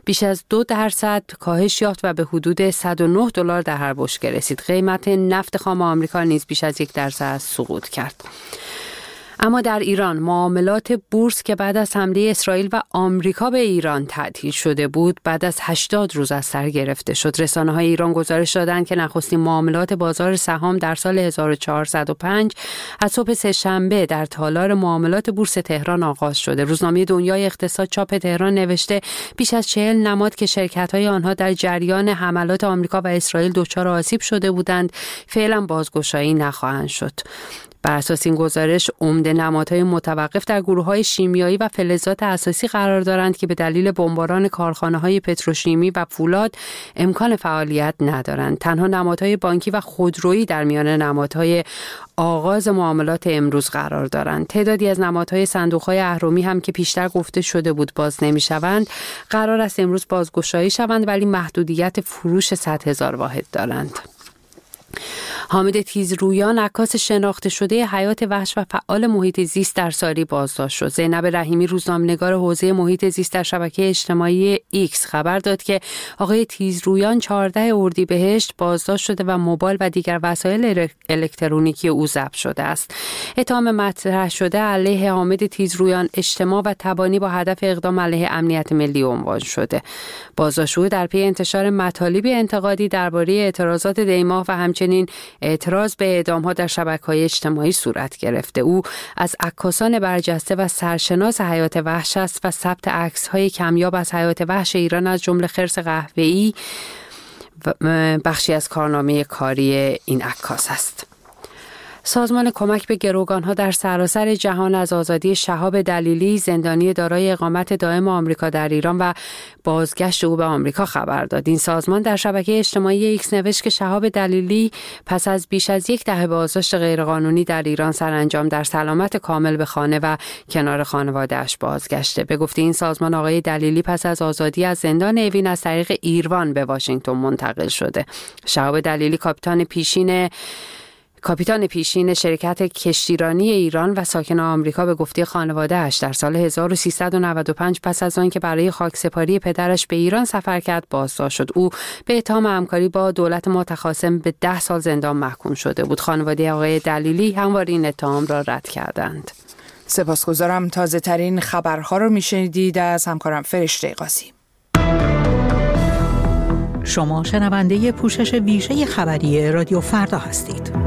بیش از 2% کاهش یافت و به حدود $109 در هر بشکه رسید. قیمت نفت خام آمریکا نیز بیش از 1% سقوط کرد. اما در ایران معاملات بورس که بعد از حمله اسرائیل و آمریکا به ایران تعطیل شده بود بعد از 80 روز از سر گرفته شد. رسانه‌های ایران گزارش دادند که نخستین معاملات بازار سهام در سال 1405 از صبح سه‌شنبه در تالار معاملات بورس تهران آغاز شده. روزنامه دنیای اقتصاد چاپ تهران نوشته بیش از 40 نماد که شرکت‌های آنها در جریان حملات آمریکا و اسرائیل دچار آسیب شده بودند فعلا بازگشایی نخواهند شد. بر اساس این گزارش عمده نمادهای متوقف در گروه‌های شیمیایی و فلزات اساسی قرار دارند که به دلیل بمباران کارخانه‌های پتروشیمی و فولاد امکان فعالیت ندارند. تنها نمادهای بانکی و خودرویی در میان نمادهای آغاز معاملات امروز قرار دارند. تعدادی از نمادهای صندوق‌های اهرمی هم که پیشتر گفته شده بود باز نمی‌شوند قرار است امروز بازگشایی شوند ولی محدودیت فروش 100,000 واحد دارند. حامد تیزرویان عکاس شناخته شده حیات وحش و فعال محیط زیست در ساری بازداشت شد. زینب رحیمی روزنامه‌نگار حوزه محیط زیست در شبکه اجتماعی ایکس خبر داد که آقای تیزرویان 14 اردیبهشت بازداشت شده و موبایل و دیگر وسایل الکترونیکی او ضبط شده است. اتهام مطرح شده علیه حامد تیزرویان اجتماع و تبانی با هدف اقدام علیه امنیت ملی عنوان شده. بازداشت او در پی انتشار مطالبی انتقادی درباره اعتراضات دیماه و همچنین اعتراض به اعدام‌ها در شبکه‌های اجتماعی صورت گرفته. او از عکاسان برجسته و سرشناس حیات وحش است و ثبت عکس‌های کمیاب از حیات وحش ایران از جمله خرس قهوه‌ای بخشی از کارنامه کاری این عکاس است. سازمان کمک به گروگان‌ها در سراسر جهان از آزادی شهاب دلیلی زندانی دارای اقامت دائم آمریکا در ایران و بازگشت او به آمریکا خبر داد. این سازمان در شبکه اجتماعی ایکس نوشت که شهاب دلیلی پس از بیش از 1 دهه بازداشت غیرقانونی در ایران سرانجام در سلامت کامل به خانه و کنار خانواده‌اش بازگشته. به گفته این سازمان آقای دلیلی پس از آزادی از زندان اوین از طریق ایروان به واشنگتن منتقل شده. شهاب دلیلی کاپیتان پیشین شرکت کشتیرانی ایران و ساکن آمریکا به گفته خانواده‌اش در سال 1395 پس از آن که برای خاکسپاری پدرش به ایران سفر کرد بازداشت شد. او به اتهام همکاری با دولت متخاصم به 10 سال زندان محکوم شده بود. خانواده آقای دلیلی همواره این اتهام را رد کردند. سپاسگزارم. تازه ترین خبرها رو میشنیدید از همکارم فرشته قاضی. شما شنونده پوشش ویژه خبری رادیو فردا هستید.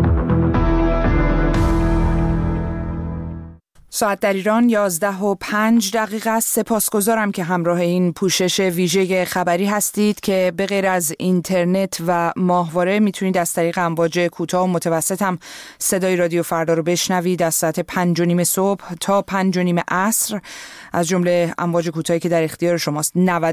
ساعت در ایران 11:05 است. سپاسگزارم که همراه این پوشش ویژه خبری هستید که به غیر از اینترنت و ماهواره میتونید از طریق امواج کوتاه و متوسط هم صدای رادیو فردا رو بشنوید از ساعت 5:30 صبح تا 5:30 عصر. از جمله امواج کوتاهی که در اختیار شماست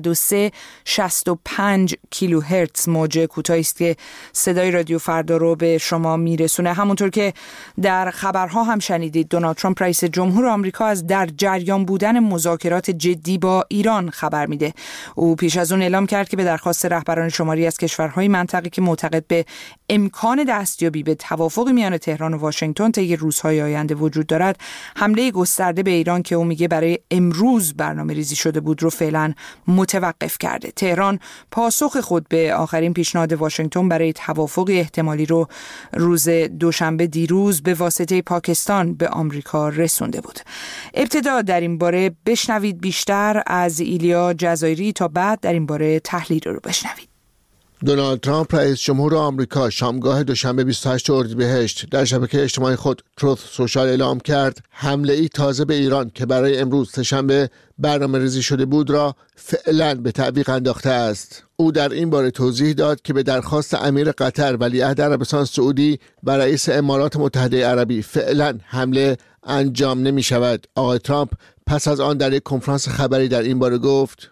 93.65 کیلوهرتز موج کوتاهی است که صدای رادیو فردا رو به شما میرسونه. همونطور که در خبرها هم شنیدید دونالد ترامپ رئیس جمهور آمریکا از در جریان بودن مذاکرات جدی با ایران خبر میده. او پیش از اون اعلام کرد که به درخواست رهبران شماری از کشورهای منطقه که معتقد به امکان دستیابی به توافقی میان تهران و واشنگتن طی روزهای آینده وجود دارد حمله گسترده به ایران که او میگه برای امروز برنامه‌ریزی شده بود رو فعلا متوقف کرده. تهران پاسخ خود به آخرین پیشنهاد واشنگتن برای توافقی احتمالی رو روز دوشنبه دیروز به واسطه پاکستان به آمریکا رسونده بود. ابتدا در این باره بشنوید بیشتر از ایلیا جزایری تا بعد در این باره تحلیل رو بشنوید. دونالد ترامپ رئیس جمهور آمریکا شامگاه دوشنبه 28 اردیبهشت در شبکه اجتماعی خود تروث سوشال اعلام کرد حمله ای تازه به ایران که برای امروز سه‌شنبه برنامه‌ریزی شده بود را فعلا به تعویق انداخته است. او در این باره توضیح داد که به درخواست امیر قطر ولیعهد عربستان سعودی و رئیس امارات متحده عربی فعلا حمله انجام نمی شود. آقای ترامپ پس از آن در یک کنفرانس خبری در این باره گفت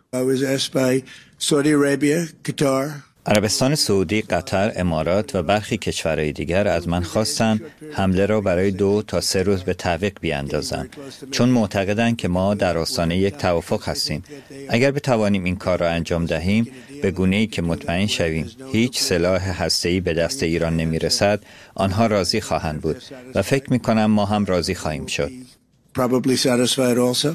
عربستان سعودی، قطر، امارات و برخی کشورهای دیگر از من خواستند حمله را برای 2 تا 3 روز به تعویق بیاندازم چون معتقدند که ما در آستانه یک توافق هستیم. اگر بتوانیم این کار را انجام دهیم به گونه‌ای که مطمئن شویم هیچ سلاح هسته‌ای به دست ایران نمی‌رسد، آنها راضی خواهند بود و فکر می‌کنم ما هم راضی خواهیم شد.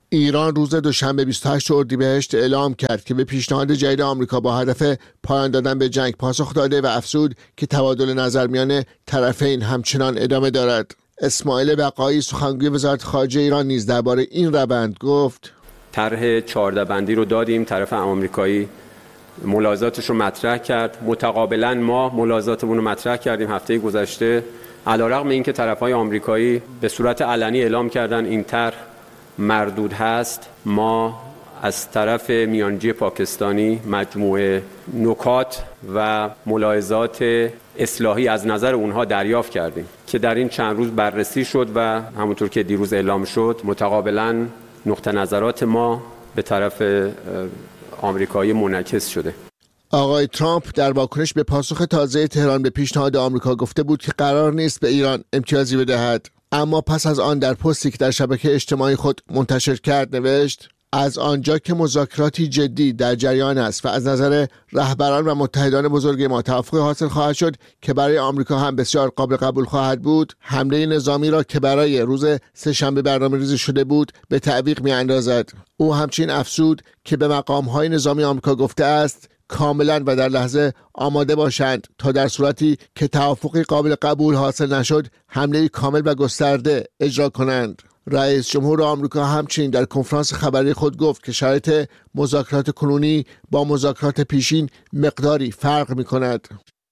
ایران روز دوشنبه 28 اردیبهشت اعلام کرد که به پیشنهاد جدید آمریکا با هدف پایان دادن به جنگ پاسخ داده و افزود که تبادل نظر میان طرفین همچنان ادامه دارد. اسماعیل بقایی سخنگوی وزارت خارجه ایران نیز درباره این روند گفت: طرح 14 بندی رو دادیم، طرف آمریکایی ملاحظاتش رو مطرح کرد، متقابلا ما ملاحظاتمون رو مطرح کردیم هفته گذشته. علیرغم اینکه طرف‌های آمریکایی به صورت علنی اعلام کردن این طرح مردود هست، ما از طرف میانجی پاکستانی مجموعه نکات و ملاحظات اصلاحی از نظر اونها دریافت کردیم که در این چند روز بررسی شد و همونطور که دیروز اعلام شد متقابلا نقطه نظرات ما به طرف آمریکایی منعکس شده. آقای ترامپ در واکنش به پاسخ تازه تهران به پیشنهاد آمریکا گفته بود که قرار نیست به ایران امتیازی بدهد، اما پس از آن در پستی که در شبکه اجتماعی خود منتشر کرد نوشت: از آنجا که مذاکراتی جدی در جریان است و از نظر رهبران و متحدان بزرگ ما توافق حاصل خواهد شد که برای آمریکا هم بسیار قابل قبول خواهد بود، حمله نظامی را که برای روز سه‌شنبه برنامه‌ریزی شده بود به تعویق می‌اندازد. او همچنین افزود که به مقام‌های نظامی آمریکا گفته است کاملا و در لحظه آماده باشند تا در صورتی که توافقی قابل قبول حاصل نشد حمله کامل و گسترده اجرا کنند. رئیس جمهور آمریکا همچنین در کنفرانس خبری خود گفت که شرایط مذاکرات کنونی با مذاکرات پیشین مقداری فرق می‌کند.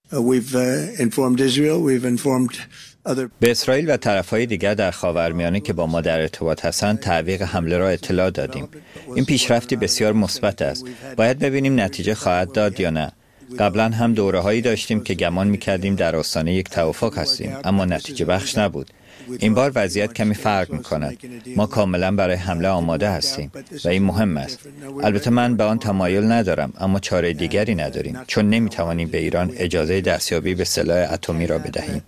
به اسرائیل و طرف‌های دیگر در خاورمیانه که با ما در ارتباط هستند تعویق حمله را اطلاع دادیم. این پیشرفتی بسیار مثبت است. باید ببینیم نتیجه خواهد داد یا نه. قبلا هم دوره‌هایی داشتیم که گمان می‌کردیم در آستانه یک توافق هستیم، اما نتیجه بخش نبود. این بار وضعیت کمی فرق می‌کند. ما کاملا برای حمله آماده هستیم و این مهم است. البته من به آن تمایل ندارم، اما چاره دیگری نداریم، چون نمی‌توانیم به ایران اجازه دستیابی به سلاح اتمی را بدهیم.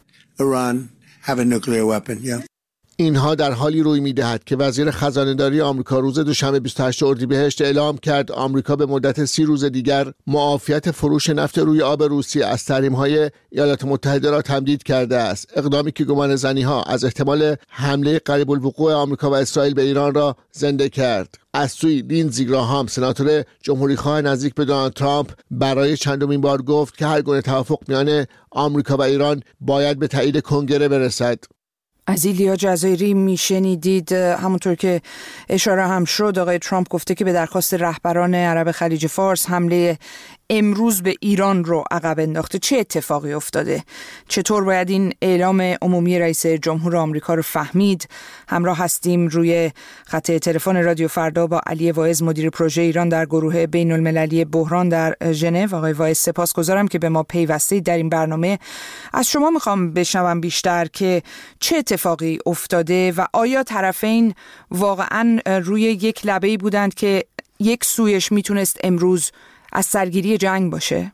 اینها در حالی روی می‌دهد که وزیر خزانه‌داری آمریکا روز دوشنبه 28 اردیبهشت اعلام کرد آمریکا به مدت 30 روز دیگر معافیت فروش نفت روی آب روسیه از تحریم‌های ایالات متحده را تمدید کرده است. اقدامی که گمانه‌زنی‌ها از احتمال حمله قریب الوقوع آمریکا و اسرائیل به ایران را زنده کرد. از سوی لینزی گراهام سناتور جمهوری‌خواه نزدیک به دونالد ترامپ برای چندمین بار گفت که هر گونه توافق میان آمریکا و ایران باید به تایید کنگره برسد. از ایلیا جزایری میشنیدید. همونطور که اشاره هم شد آقای ترامپ گفته که به درخواست رهبران عرب خلیج فارس حمله امروز به ایران رو عقب انداخته. چه اتفاقی افتاده؟ چطور باید این اعلام عمومی رئیس جمهور آمریکا رو فهمید؟ همراه هستیم روی خط تلفن رادیو فردا با علی واعظ، مدیر پروژه ایران در گروه بین المللی بحران در ژنو. آقای واعظ سپاسگزارم که به ما پیوستید در این برنامه. از شما میخوام بشنوم بیشتر که چه اتفاقی افتاده و آیا طرفین واقعا روی یک لبه‌ای بودند که یک سویش میتونست امروز از سرگیری جنگ باشه؟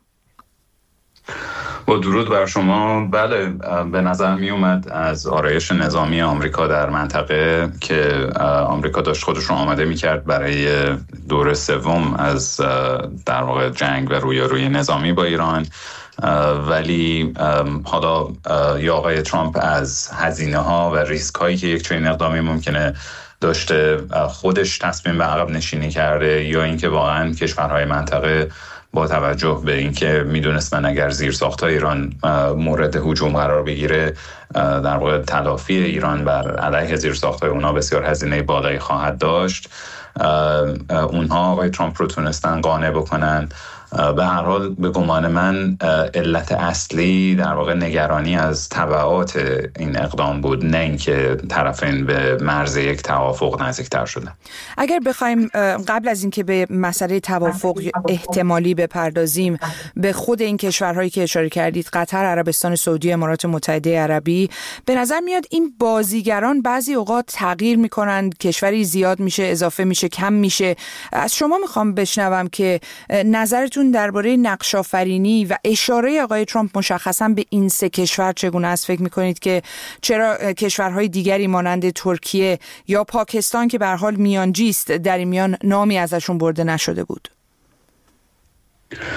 با درود بر شما. بله، به نظر می اومد از آرایش نظامی آمریکا در منطقه که آمریکا داشت خودش رو آماده می کرد برای دور سوم از در واقع جنگ و رویارویی نظامی با ایران، ولی حالا یا آقای ترامپ از هزینه ها و ریسک هایی که یک چنین اقدامی ممکنه داشته خودش تصمیم به عقب نشینی کرده، یا اینکه واقعا کشورهای منطقه با توجه به اینکه میدونستن اگر زیرساخت‌های ایران مورد هجوم قرار بگیره در واقع تلافی ایران بر علیه زیرساخت‌های اونا بسیار هزینه بالایی خواهد داشت، اونها آقای ترامپ رو تونستن قانع بکنن. به هر حال به گمان من علت اصلی در واقع نگرانی از تبعات این اقدام بود، نه اینکه طرفین به مرز یک توافق نزدیکتر شدن. اگر بخوایم قبل از اینکه به مسئله توافق احتمالی بپردازیم، به خود این کشورهایی که اشاره کردید، قطر، عربستان سعودی، امارات متحده عربی، به نظر میاد این بازیگران بعضی اوقات تغییر میکنند، کشوری زیاد میشه، اضافه میشه، کم میشه. از شما میخوام بشنوم که نظرتون درباره نقش آفرینی و اشاره آقای ترامپ مشخصا به این سه کشور چگونه است؟ فکر میکنید که چرا کشورهای دیگری مانند ترکیه یا پاکستان که به هر حال میانجی است در این میان نامی ازشون برده نشده بود؟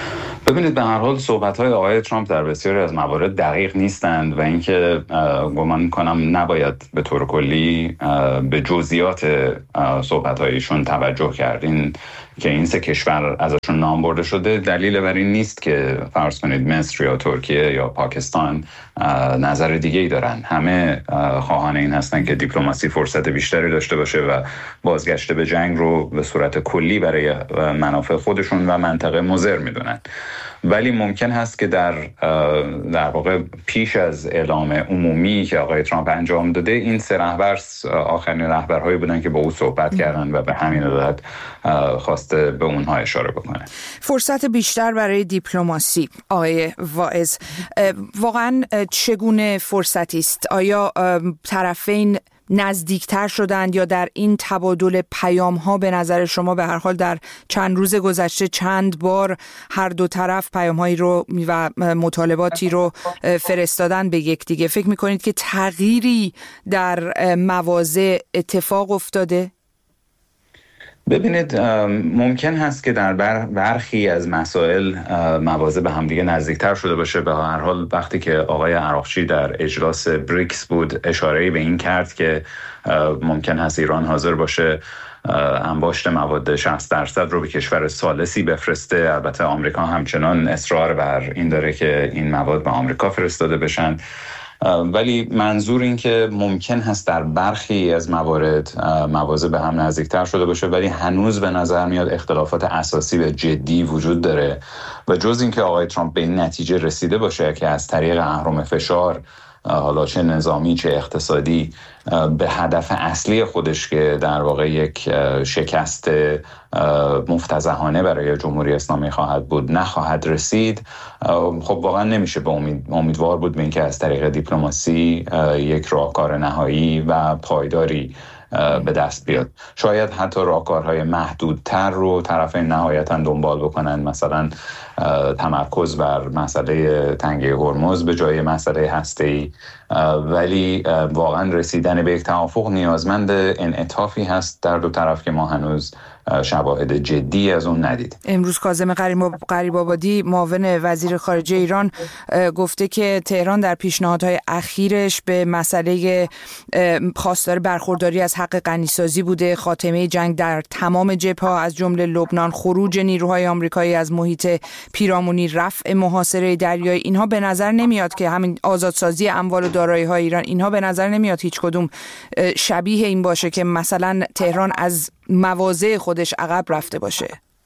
ببینید به هر حال صحبت‌های آقای ترامپ در بسیاری از موارد دقیق نیستند و اینکه گمان می‌کنم نباید به طور کلی به جزئیات صحبت‌هایشون توجه کرد. این که این سه کشور ازشون نام برده شده دلیل بر این نیست که فرض کنید مصر یا ترکیه یا پاکستان نظر دیگه‌ای دارن. همه خواهان این هستن که دیپلماسی فرصت بیشتری داشته باشه و بازگشت به جنگ رو به صورت کلی برای منافع خودشون و منطقه مضر میدونن. ولی ممکن هست که در واقع پیش از اعلام عمومی که آقای ترامپ انجام داده این سه رهبر آخرین رهبرهایی بودن که با او صحبت کردن و به همین علت خواسته به اونها اشاره بکنه. فرصت بیشتر برای دیپلماسی آقای واعظ، واقعا چگونه فرصتی است؟ آیا طرفین نزدیکتر شدند یا در این تبادل پیام ها به نظر شما به هر حال در چند روز گذشته چند بار هر دو طرف پیام هایی رو و مطالباتی رو فرستادن به یکدیگه؟ فکر میکنید که تغییری در مواضع اتفاق افتاده؟ ببینید ممکن هست که در برخی از مسائل مواضع به همدیگه نزدیکتر شده باشه. به هر حال وقتی که آقای عراقچی در اجلاس بریکس بود اشاره‌ای به این کرد که ممکن هست ایران حاضر باشه انباشت مواد 60% رو به کشور ثالثی بفرسته. البته آمریکا همچنان اصرار بر این داره که این مواد به آمریکا فرستاده بشن، ولی منظور این که ممکن هست در برخی از موارد مواضع به هم نزدیکتر شده باشه، ولی هنوز به نظر میاد اختلافات اساسی و جدی وجود داره و جز این که آقای ترامپ به این نتیجه رسیده باشه که از طریق اهرم فشار حالا چه نظامی چه اقتصادی به هدف اصلی خودش که در واقع یک شکست مفتضحانه برای جمهوری اسلامی خواهد بود نخواهد رسید، خب واقعا نمیشه به امیدوار بود به اینکه از طریق دیپلماسی یک راهکار نهایی و پایداری به دست بیاد. شاید حتی راهکارهای محدودتر رو طرفین نهایتاً دنبال بکنن، مثلا تمرکز بر مسئله تنگه هرمز به جای مسئله هسته‌ای، ولی واقعا رسیدن به یک توافق نیازمند انعطافی هست در دو طرف که ما هنوز شواهد جدی از اون ندید. امروز کاظم غریب‌آبادی معاون وزیر خارجه ایران گفته که تهران در پیشنهادهای اخیرش به مسئله خواستار برخورداری از حق غنیسازی بوده، خاتمه جنگ در تمام جبهه‌ها از جمله لبنان، خروج نیروهای آمریکایی از محیط پیرامونی، رفع محاصره دریایی. اینها به نظر نمیاد که همین آزادسازی اموال و دارایی‌های ایران، اینها به نظر نمیاد هیچ کدوم شبیه این باشه که مثلا تهران از مواضع خودش عقب رفته باشه.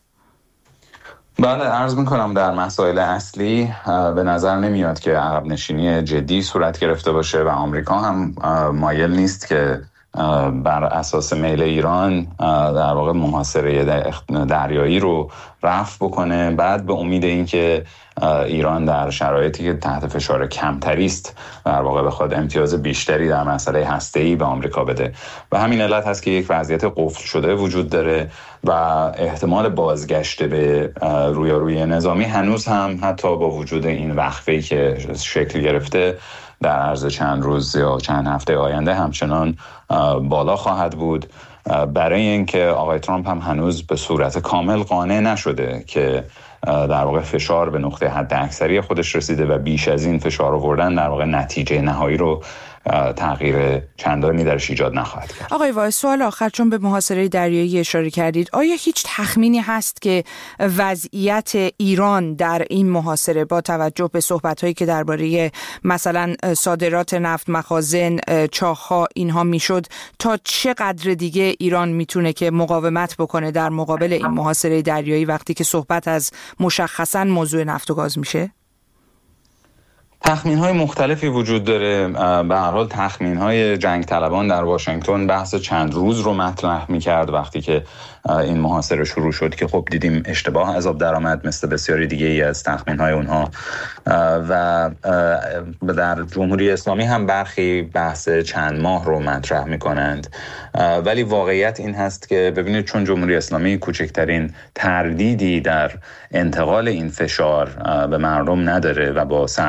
بله، عرض میکنم در مسائل اصلی به نظر نمیاد که عقب نشینی جدی صورت گرفته باشه و آمریکا هم مایل نیست که بر اساس میل ایران در واقع محاصره دریایی رو رفع بکنه، بعد به امید اینکه ایران در شرایطی که تحت فشار کمتری است در واقع بخواد امتیاز بیشتری در مسئله هسته‌ای به آمریکا بده. و همین علت هست که یک وضعیت قفل شده وجود داره و احتمال بازگشت به رویارویی نظامی هنوز هم حتی با وجود این وقفه‌ای که شکل گرفته در عرض چند روز یا چند هفته آینده همچنان بالا خواهد بود، برای اینکه آقای ترامپ هم هنوز به صورت کامل قانع نشده که در واقع فشار به نقطه حد اکثری خودش رسیده و بیش از این فشار آوردن در واقع نتیجه نهایی رو تغییر چندانی درش ایجاد نخواهد کرد. آقای واعظ، سوال آخر، چون به محاصره دریایی اشاره کردید، آیا هیچ تخمینی هست که وضعیت ایران در این محاصره با توجه به صحبت‌هایی که درباره مثلا صادرات نفت، مخازن، چاه‌ها اینها میشد، تا چه قدر دیگه ایران میتونه که مقاومت بکنه در مقابل این محاصره دریایی وقتی که صحبت از مشخصاً موضوع نفت و گاز میشه؟ تخمین‌های مختلفی وجود داره. به هر حال تخمین‌های جنگ طلبان در واشنگتن بحث چند روز رو مطرح می‌کرد وقتی که این محاصره شروع شد که خب دیدیم اشتباه عذاب درآمد مثل بسیاری دیگه ای از تخمین‌های اونها و در جمهوری اسلامی هم برخی بحث چند ماه رو مطرح می‌کنند، ولی واقعیت این هست که ببینید چون جمهوری اسلامی کوچکترین تردیدی در انتقال این فشار به مردم نداره و با سرکوب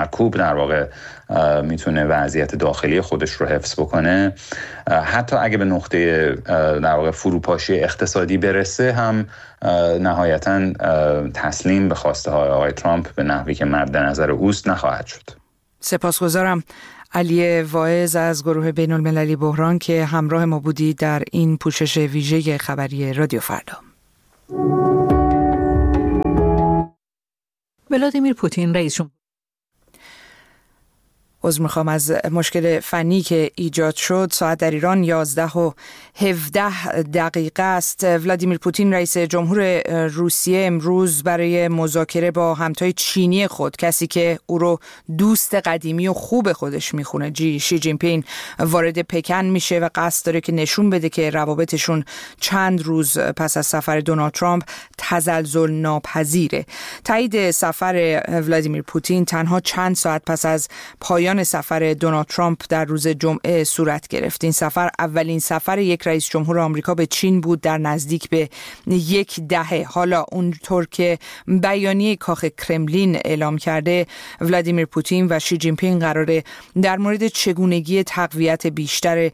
در واقع میتونه وضعیت داخلی خودش رو حفظ بکنه، حتی اگه به نقطه در واقع فروپاشی اقتصادی برسه هم نهایتاً تسلیم به خواسته های آقای ترامپ به نحوی که مد نظر اوست نخواهد شد. سپاسگزارم علی واعظ از گروه بین المللی بحران که همراه ما بودی در این پوشش ویژه خبری رادیو فردا. ولادیمیر پوتین رئیس جمهور عذر میخوام از مشکل فنی که ایجاد شد. ساعت در ایران 11:17 است. ولادیمیر پوتین رئیس جمهور روسیه امروز برای مذاکره با همتای چینی خود، کسی که او رو دوست قدیمی و خوب خودش میخونه، شی جین پینگ، وارد پکن میشه و قصد داره که نشون بده که روابطشون چند روز پس از سفر دونالد ترامپ تزلزل ناپذیره. تایید سفر ولادیمیر پوتین تنها چند ساعت پس از پایان سفر دونالد ترامپ در روز جمعه صورت گرفت. این سفر اولین سفر یک رئیس جمهور آمریکا به چین بود در نزدیک به 10 دهه. حالا اونطور که بیانیه کاخ کرملین اعلام کرده، ولادیمیر پوتین و شی جین پینگ قراره در مورد چگونگی تقویت بیشتر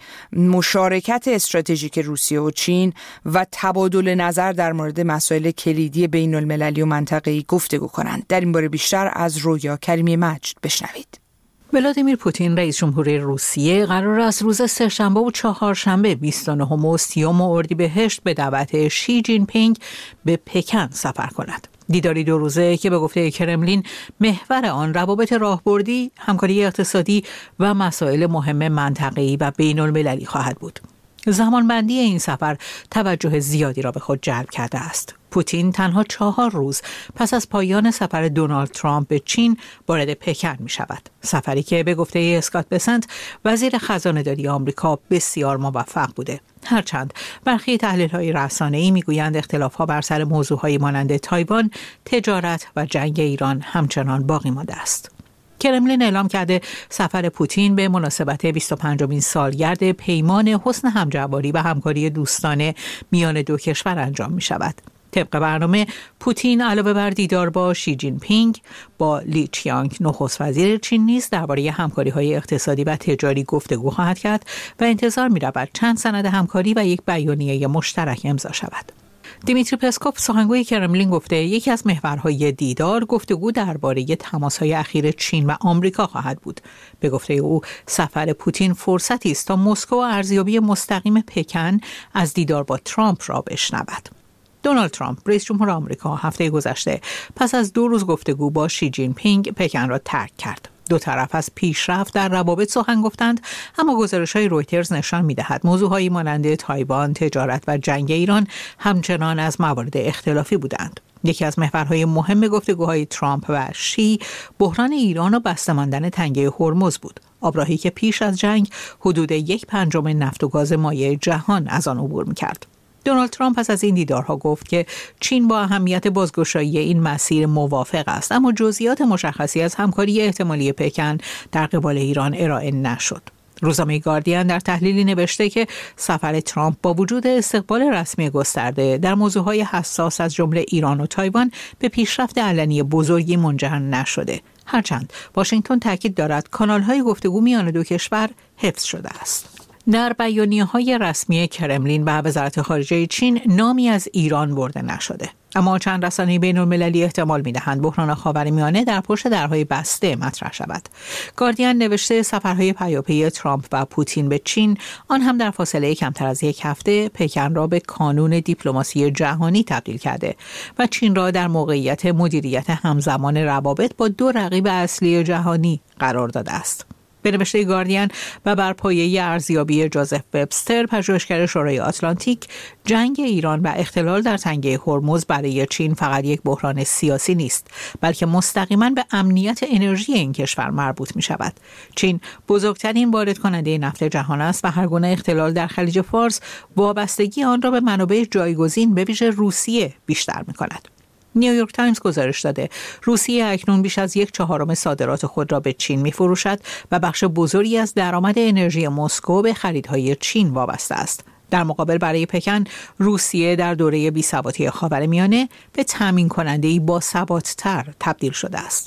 مشارکت استراتژیک روسیه و چین و تبادل نظر در مورد مسائل کلیدی بین المللی و منطقه‌ای گفتگو کنند. در این باره بیشتر از رویا کریمی مجد بشنوید. ولادیمیر پوتین رئیس جمهور روسیه قرار است روز سه‌شنبه و چهارشنبه 29 و 30 اردیبهشت به دعوت شی جین پینگ به پکن سفر کند. دیداری 2 روزه که به گفته کرملین محور آن روابط راهبردی، همکاری اقتصادی و مسائل مهم منطقه‌ای و بین المللی خواهد بود. زمانبندی این سفر توجه زیادی را به خود جلب کرده است. پوتین تنها 4 روز پس از پایان سفر دونالد ترامپ به چین وارد پکن می شود. سفری که به گفته اسکات بسنت وزیر خزانه‌داری آمریکا بسیار موفق بوده. هرچند برخی تحلیل‌های رسانه‌ای می‌گویند اختلاف‌ها بر سر موضوع‌های مانند تایوان، تجارت و جنگ ایران همچنان باقی مانده است. کرملین اعلام کرده سفر پوتین به مناسبت 25مین سالگرد پیمان حسن همجواری و همکاری دوستانه میان 2 کشور انجام می شود. طبق برنامه پوتین علاوه بر دیدار با شی جین پینگ با لی چیانگ نخست وزیر چین نیز درباره همکاری‌های اقتصادی و تجاری گفتگو خواهد کرد و انتظار می‌رود چند سند همکاری و یک بیانیه مشترک امضا شود. دیمیتری پسکوف سخنگوی کرملین گفته یکی از محورهای دیدار گفتگو درباره تماس‌های اخیر چین و آمریکا خواهد بود. به گفته او سفر پوتین فرصتی است تا مسکو ارزیابی مستقیم پکن از دیدار با ترامپ را بشنود. دونالد ترامپ رئیس جمهور آمریکا هفته گذشته پس از 2 روز گفتگو با شی جین پینگ پکن را ترک کرد. 2 طرف از پیشرفت در روابط سخن گفتند، اما گزارش‌های رویترز نشان می‌دهد موضوع‌هایی مانند تایوان، تجارت و جنگ ایران همچنان از موارد اختلافی بودند. یکی از محورهای مهم گفتگوهای ترامپ و شی بحران ایران و بسته ماندن تنگه هرمز بود. آبراهی که پیش از جنگ حدود 1/5 نفت و گاز مایع جهان از آن عبور می‌کرد. دونالد ترامپ پس از این دیدارها گفت که چین با اهمیت بازگشایی این مسیر موافق است، اما جزئیات مشخصی از همکاری احتمالی پکن در قبال ایران ارائه نشد. روزنامه گاردین در تحلیلی نوشته که سفر ترامپ با وجود استقبال رسمی گسترده در موضوعهای حساس از جمله ایران و تایوان به پیشرفت علنی بزرگی منجر نشده. هرچند واشنگتن تاکید دارد کانال‌های گفتگو میان 2 کشور حفظ شده است. در بیانیه‌های رسمی کرملین و وزارت خارجه چین نامی از ایران برده نشده، اما چند رسانه بین‌المللی احتمال می‌دهند بحران خاورمیانه در پشت درهای بسته مطرح شود. گاردین نوشته سفرهای پیاپی ترامپ و پوتین به چین، آن هم در فاصله کمتر از 1 هفته، پکن را به کانون دیپلماسی جهانی تبدیل کرده و چین را در موقعیت مدیریت همزمان روابط با 2 رقیب اصلی جهانی قرار داده است. به نوشته گاردین و بر پایه ارزیابی جوزف وبستر، پژوهشگر شورای آتلانتیک، جنگ ایران و اختلال در تنگه هرمز برای چین فقط یک بحران سیاسی نیست، بلکه مستقیما به امنیت انرژی این کشور مربوط می شود. چین بزرگترین وارد کننده نفت جهان است و هر گونه اختلال در خلیج فارس وابستگی آن را به منابع جایگزین به ویژه روسیه بیشتر می کند. نیویورک تایمز گزارش داده روسیه اکنون بیش از 1/4 صادرات خود را به چین می‌فروشد و بخش بزرگی از درآمد انرژی مسکو به خریدهای چین وابسته است. در مقابل برای پکن، روسیه در دوره بی‌ثباتی خاورمیانه به تامین کننده‌ای باثبات‌تر تبدیل شده است.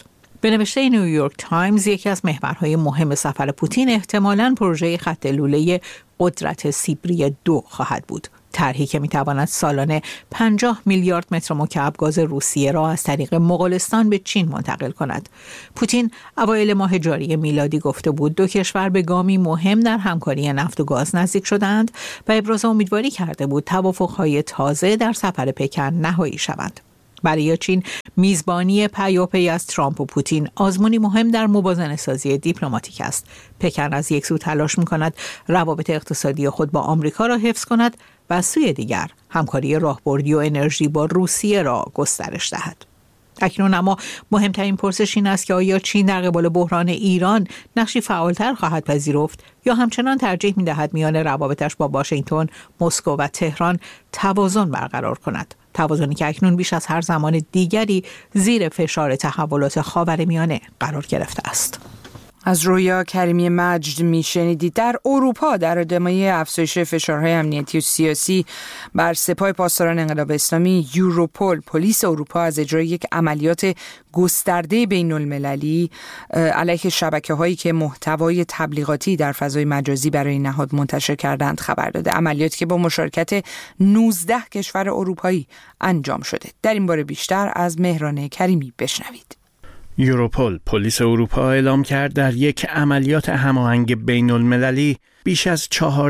به نوشته نیویورک تایمز یکی از محورهای مهم سفر پوتین احتمالاً پروژه خط لوله قدرت سیبری 2 خواهد بود. طرحی که میتواند سالانه 50 میلیارد متر مکعب گاز روسیه را از طریق مغولستان به چین منتقل کند. پوتین اوایل ماه جاری میلادی گفته بود دو کشور به گامی مهم در همکاری نفت و گاز نزدیک شدند و ابراز امیدواری کرده بود توافق‌های تازه در سفر پکن نهایی شود. برای چین میزبانی پیاپی از ترامپ و پوتین آزمونی مهم در موازنه‌سازی دیپلماتیک است. پکن از یک سو تلاش می‌کند روابط اقتصادی خود با آمریکا را حفظ کند و از سوی دیگر همکاری راهبردی و انرژی با روسیه را گسترش دهد. اکنون اما مهمترین پرسش این است که آیا چین در قبال بحران ایران نقشی فعالتر خواهد پذیرفت یا همچنان ترجیح می‌دهد میان روابطش با واشنگتن، مسکو و تهران توازن برقرار کند. توازنی که اکنون بیش از هر زمان دیگری زیر فشار تحولات خاورمیانه قرار گرفته است. از رویا کریمی مجد میشنیدید. در اروپا در ادامه افزایش فشارهای امنیتی و سیاسی بر سپاه پاسداران انقلاب اسلامی، یوروپول، پلیس اروپا از اجرای یک عملیات گسترده بین‌المللی علیه شبکه‌هایی که محتوای تبلیغاتی در فضای مجازی برای نهاد منتشر کردند خبر داده. عملیاتی که با مشارکت 19 کشور اروپایی انجام شده. در این باره بیشتر از مهران کریمی بشنوید. یوروپول، پلیس اروپا اعلام کرد در یک عملیات هماهنگ بین‌المللی بیش از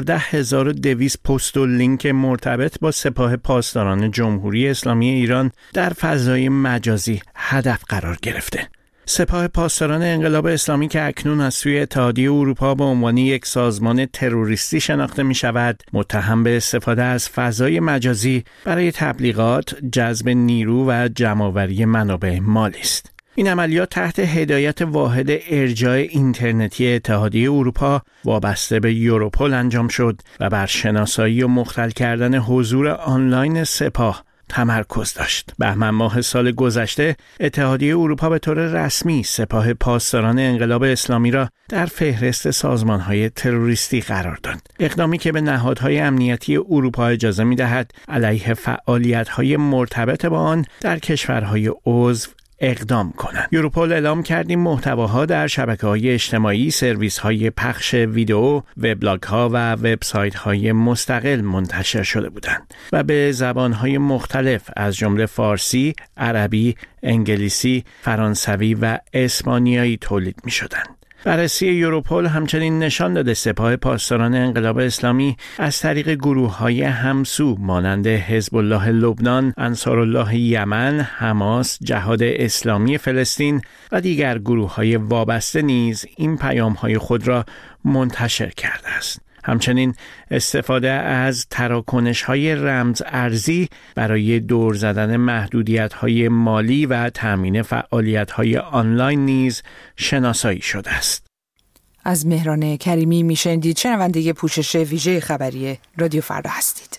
14,200 پست و لینک مرتبط با سپاه پاسداران جمهوری اسلامی ایران در فضای مجازی هدف قرار گرفته. سپاه پاسداران انقلاب اسلامی که اکنون از سوی اتحادیه اروپا به عنوان یک سازمان تروریستی شناخته می شود، متهم به استفاده از فضای مجازی برای تبلیغات، جذب نیرو و جمع‌آوری منابع مالی است. این عملیات تحت هدایت واحد ارجاع اینترنتی اتحادیه اروپا وابسته به یوروپول انجام شد و بر شناسایی و مختل کردن حضور آنلاین سپاه تمرکز داشت. بهمن ماه سال گذشته اتحادیه اروپا به طور رسمی سپاه پاسداران انقلاب اسلامی را در فهرست سازمان‌های تروریستی قرار داد. اقدامی که به نهادهای امنیتی اروپا اجازه می‌دهد علیه فعالیت‌های مرتبط با آن در کشورهای عضو اقدام کنند. یوروپول اعلام کرد این محتواها در شبکه‌های اجتماعی، سرویس‌های پخش ویدئو، وبلاگ‌ها و وبسایت‌های مستقل منتشر شده بودند و به زبان‌های مختلف از جمله فارسی، عربی، انگلیسی، فرانسوی و اسپانیایی تولید می‌شدند. بررسی یوروپول همچنین نشان داده سپاه پاسداران انقلاب اسلامی از طریق گروه‌های همسو مانند حزب الله لبنان، انصارالله یمن، حماس، جهاد اسلامی فلسطین و دیگر گروه‌های وابسته نیز این پیام‌های خود را منتشر کرده است. همچنین استفاده از تراکنش‌های رمز ارزی برای دور زدن محدودیت‌های مالی و تأمین فعالیت‌های آنلاین نیز شناسایی شده است. از مهران کریمی میشنیدید. شنونده پوشش ویژه خبری رادیو فردا هستید.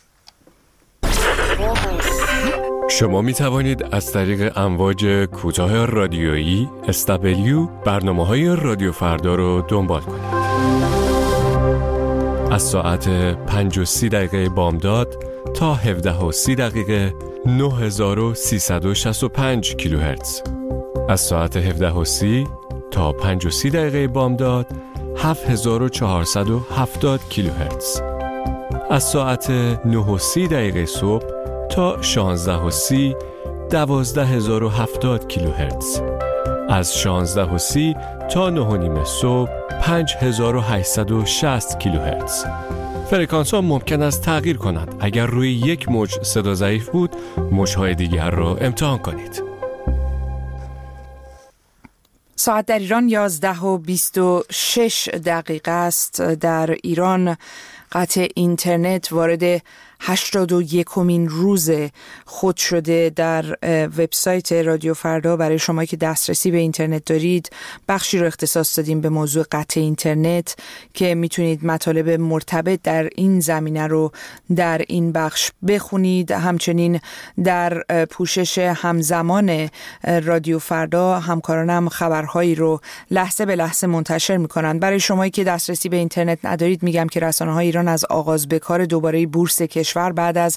شما می توانید از طریق امواج کوتاه رادیویی SW برنامه‌های رادیو فردا رو دنبال کنید. از ساعت 5:30 بامداد تا 17:30 9365 کیلوهرتز. از ساعت 17:30 تا 5:30 بامداد 7470 کیلوهرتز. از ساعت 9:30 صبح تا 16:30 12070 کیلوهرتز. از 16:30 تا 9:30 صبح 5860 کیلوهرتز. فرکانس ها ممکن است تغییر کند. اگر روی یک موج صدا ضعیف بود، موج‌های دیگر را امتحان کنید. ساعت در ایران 11:26 است. در ایران قطع اینترنت وارد 81مین روز خود شده. در وبسایت رادیو فردا برای شما که دسترسی به اینترنت دارید بخشی رو اختصاص دادیم به موضوع قطع اینترنت که میتونید مطالب مرتبط در این زمینه رو در این بخش بخونید. همچنین در پوشش همزمان رادیو فردا همکارانم خبرهایی رو لحظه به لحظه منتشر میکنن. برای شما که دسترسی به اینترنت ندارید میگم که رسانه‌های ایران ایران از آغاز به کار دوباره بورس کشور بعد از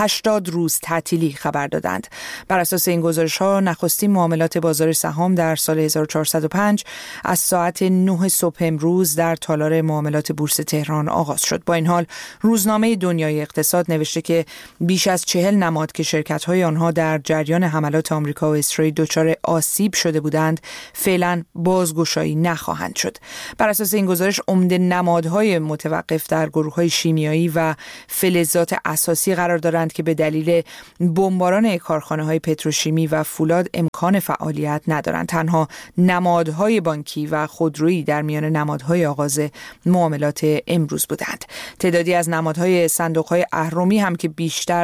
80 روز تعطیلی خبر دادند. بر اساس این گزارش‌ها نخستین معاملات بازار سهام در سال 1405 از ساعت 9 صبح امروز در تالار معاملات بورس تهران آغاز شد. با این حال روزنامه دنیای اقتصاد نوشته که بیش از 40 نماد که شرکت‌های آنها در جریان حملات آمریکا و اسرائیل دچار آسیب شده بودند فعلا بازگشایی نخواهند شد. بر اساس این گزارش عمده نمادهای متوقف در گروه‌های شیمیایی و فلزات اساسی قرار دارند که به دلیل بمباران کارخانه‌های پتروشیمی و فولاد امکان فعالیت ندارند. تنها نمادهای بانکی و خودرویی در میان نمادهای آغاز معاملات امروز بودند. تعدادی از نمادهای صندوق‌های اهرمی هم که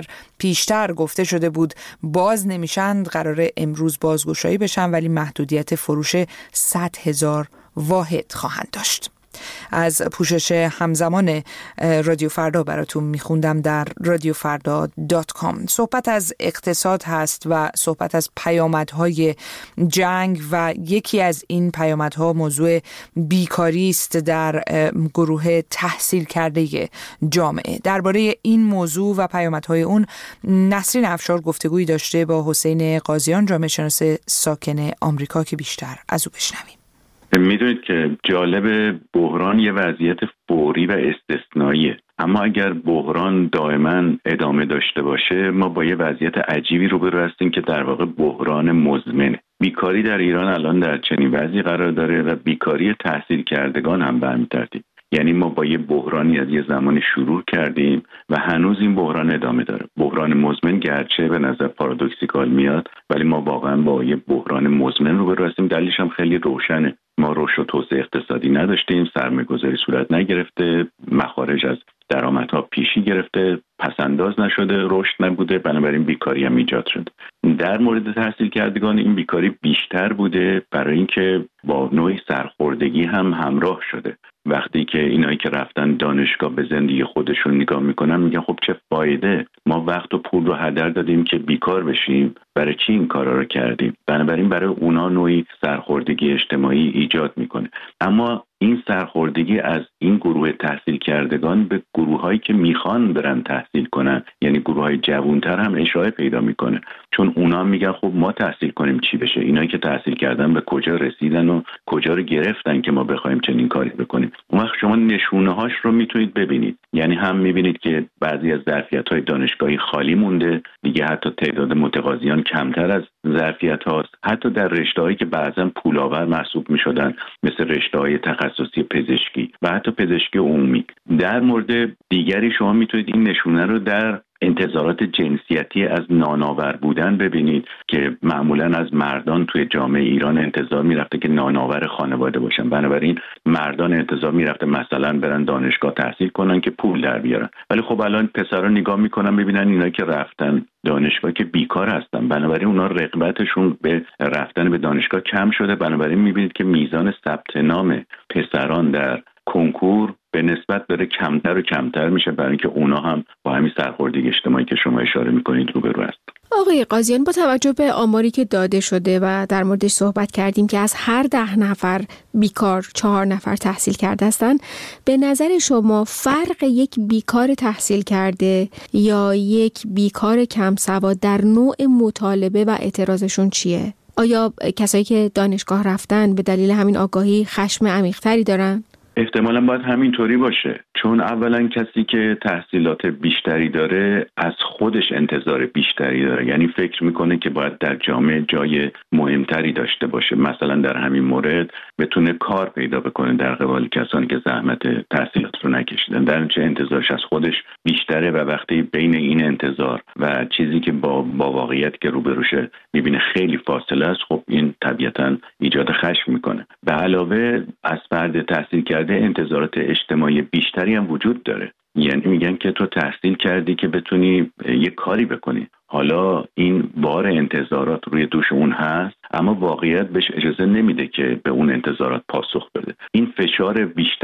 پیشتر گفته شده بود باز نمیشند قرار امروز بازگشایی بشن، ولی محدودیت فروش 100,000 واحد خواهند داشت. از پوشش همزمان رادیو فردا براتون میخوندم در radiofrda.com. صحبت از اقتصاد هست و صحبت از پیامدهای جنگ و یکی از این پیامدها موضوع بیکاری است در گروه تحصیل کرده جامعه. درباره این موضوع و پیامدهای اون نسرین افشار گفتگویی داشته با حسین قاضیان، جامعه شناس ساکن آمریکا، که بیشتر از او بشنویم. میدونید که جالب، بحران یه وضعیت فوری و استثنائیه، اما اگر بحران دائما ادامه داشته باشه ما با یه وضعیت عجیبی روبرو هستیم که در واقع بحران مزمنه. بیکاری در ایران الان در چنین وضعی قرار داره و بیکاری تحصیل کردگان هم به همین ترتیب. یعنی ما با یه بحرانی از یه زمانی شروع کردیم و هنوز این بحران ادامه داره. بحران مزمن گرچه به نظر پارادوکسیکال میاد، ولی ما واقعا با یه بحران مزمن روبرو هستیم. دلیلش هم خیلی روشنه. ما رشد و توسعه اقتصادی نداشتیم، سرمایه‌گذاری صورت نگرفته، مخارج از درآمدها پیشی گرفته، پسنداز نشده، رشد نبوده، بنابراین بیکاری هم ایجاد شد. در مورد تحصیل کردگان این بیکاری بیشتر بوده برای اینکه با نوعی سرخوردگی هم همراه شده. وقتی که اینایی که رفتن دانشگاه به زندگی خودشون نگاه میکنن میگن خب چه فایده، ما وقت و پول رو هدر دادیم که بیکار بشیم، برای چی این کارا رو کردیم؟ بنابراین برای اونا نوعی سرخوردگی اجتماعی ایجاد میکنه. اما این سرخوردگی از این گروه تحصیل کردگان به گروهایی که میخوان برن تحصیل کنن، یعنی گروهای جوانتر، هم اشاعه پیدا میکنه، چون اونا میگن خب ما تحصیل کنیم چی بشه؟ اینایی که تحصیل کردن به کجا رسیدن و کجا رو گرفتن که ما بخوایم چنین کاری بکنیم؟ اون وقت شما نشونه‌هاش رو میتونید ببینید. یعنی هم میبینید که بعضی از ظرفیت‌های دانشگاهی خالی مونده، دیگه حتی تعداد متقاضیان کمتر از ظرفیت هاست، حتی در رشته‌هایی که بعضا پولآور محسوب می‌شدن مثل رشته‌های تخصصی پزشکی و حتی پزشکی عمومی. در مورد دیگری شما میتونید این نشونه رو در انتظارات جنسیتی از نانآور بودن ببینید که معمولا از مردان توی جامعه ایران انتظار میرفته که نانآور خانواده باشن، بنابراین مردان انتظار میرفته مثلا برن دانشگاه تحصیل کنن که پول در بیارن. ولی خب الان پسرا نگاه میکنن ببینن اینا که رفتن دانشگاه که بیکار هستن، بنابراین اونا رغبتشون به رفتن به دانشگاه کم شده. بنابراین میبینید که میزان ثبت نام پسران در کنکور به نسبت داره کمتر و کمتر میشه، برای اینکه اونا هم با همین سرخوردگی اجتماعی که شما اشاره میکنید روبرو هست. آقای قاضیان، با توجه به آماری که داده شده و در موردش صحبت کردیم که از هر 10 نفر بیکار 4 نفر تحصیل کرده هستن، به نظر شما فرق یک بیکار تحصیل کرده یا یک بیکار کم سواد در نوع مطالبه و اعتراضشون چیه؟ آیا کسایی که دانشگاه رفتن به دلیل همین آگاهی خشم عمیق‌تری دارن؟ احتمالاً باید همینطوری باشه، چون اولا کسی که تحصیلات بیشتری داره از خودش انتظار بیشتری داره، یعنی فکر میکنه که باید در جامعه جای مهمتری داشته باشه، مثلا در همین مورد بتونه کار پیدا بکنه در قبال کسانی که زحمت تحصیلات رو نکشیدن، در نتیجه انتظارش از خودش بیشتره و وقتی بین این انتظار و چیزی که با واقعیت که روبروشه میبینه خیلی فاصله است، خب این طبیعتاً ایجاد خشم میکنه. به علاوه از فرد تحصیل کرده انتظارات اجتماعی بیشتری هم وجود داره، یعنی میگن که تو تحصیل کردی که بتونی یه کاری بکنی. حالا این بار انتظارات روی دوش اون هست، اما واقعیت بهش اجازه نمیده که به اون انتظارات پاسخ بده. این فشار بیشتر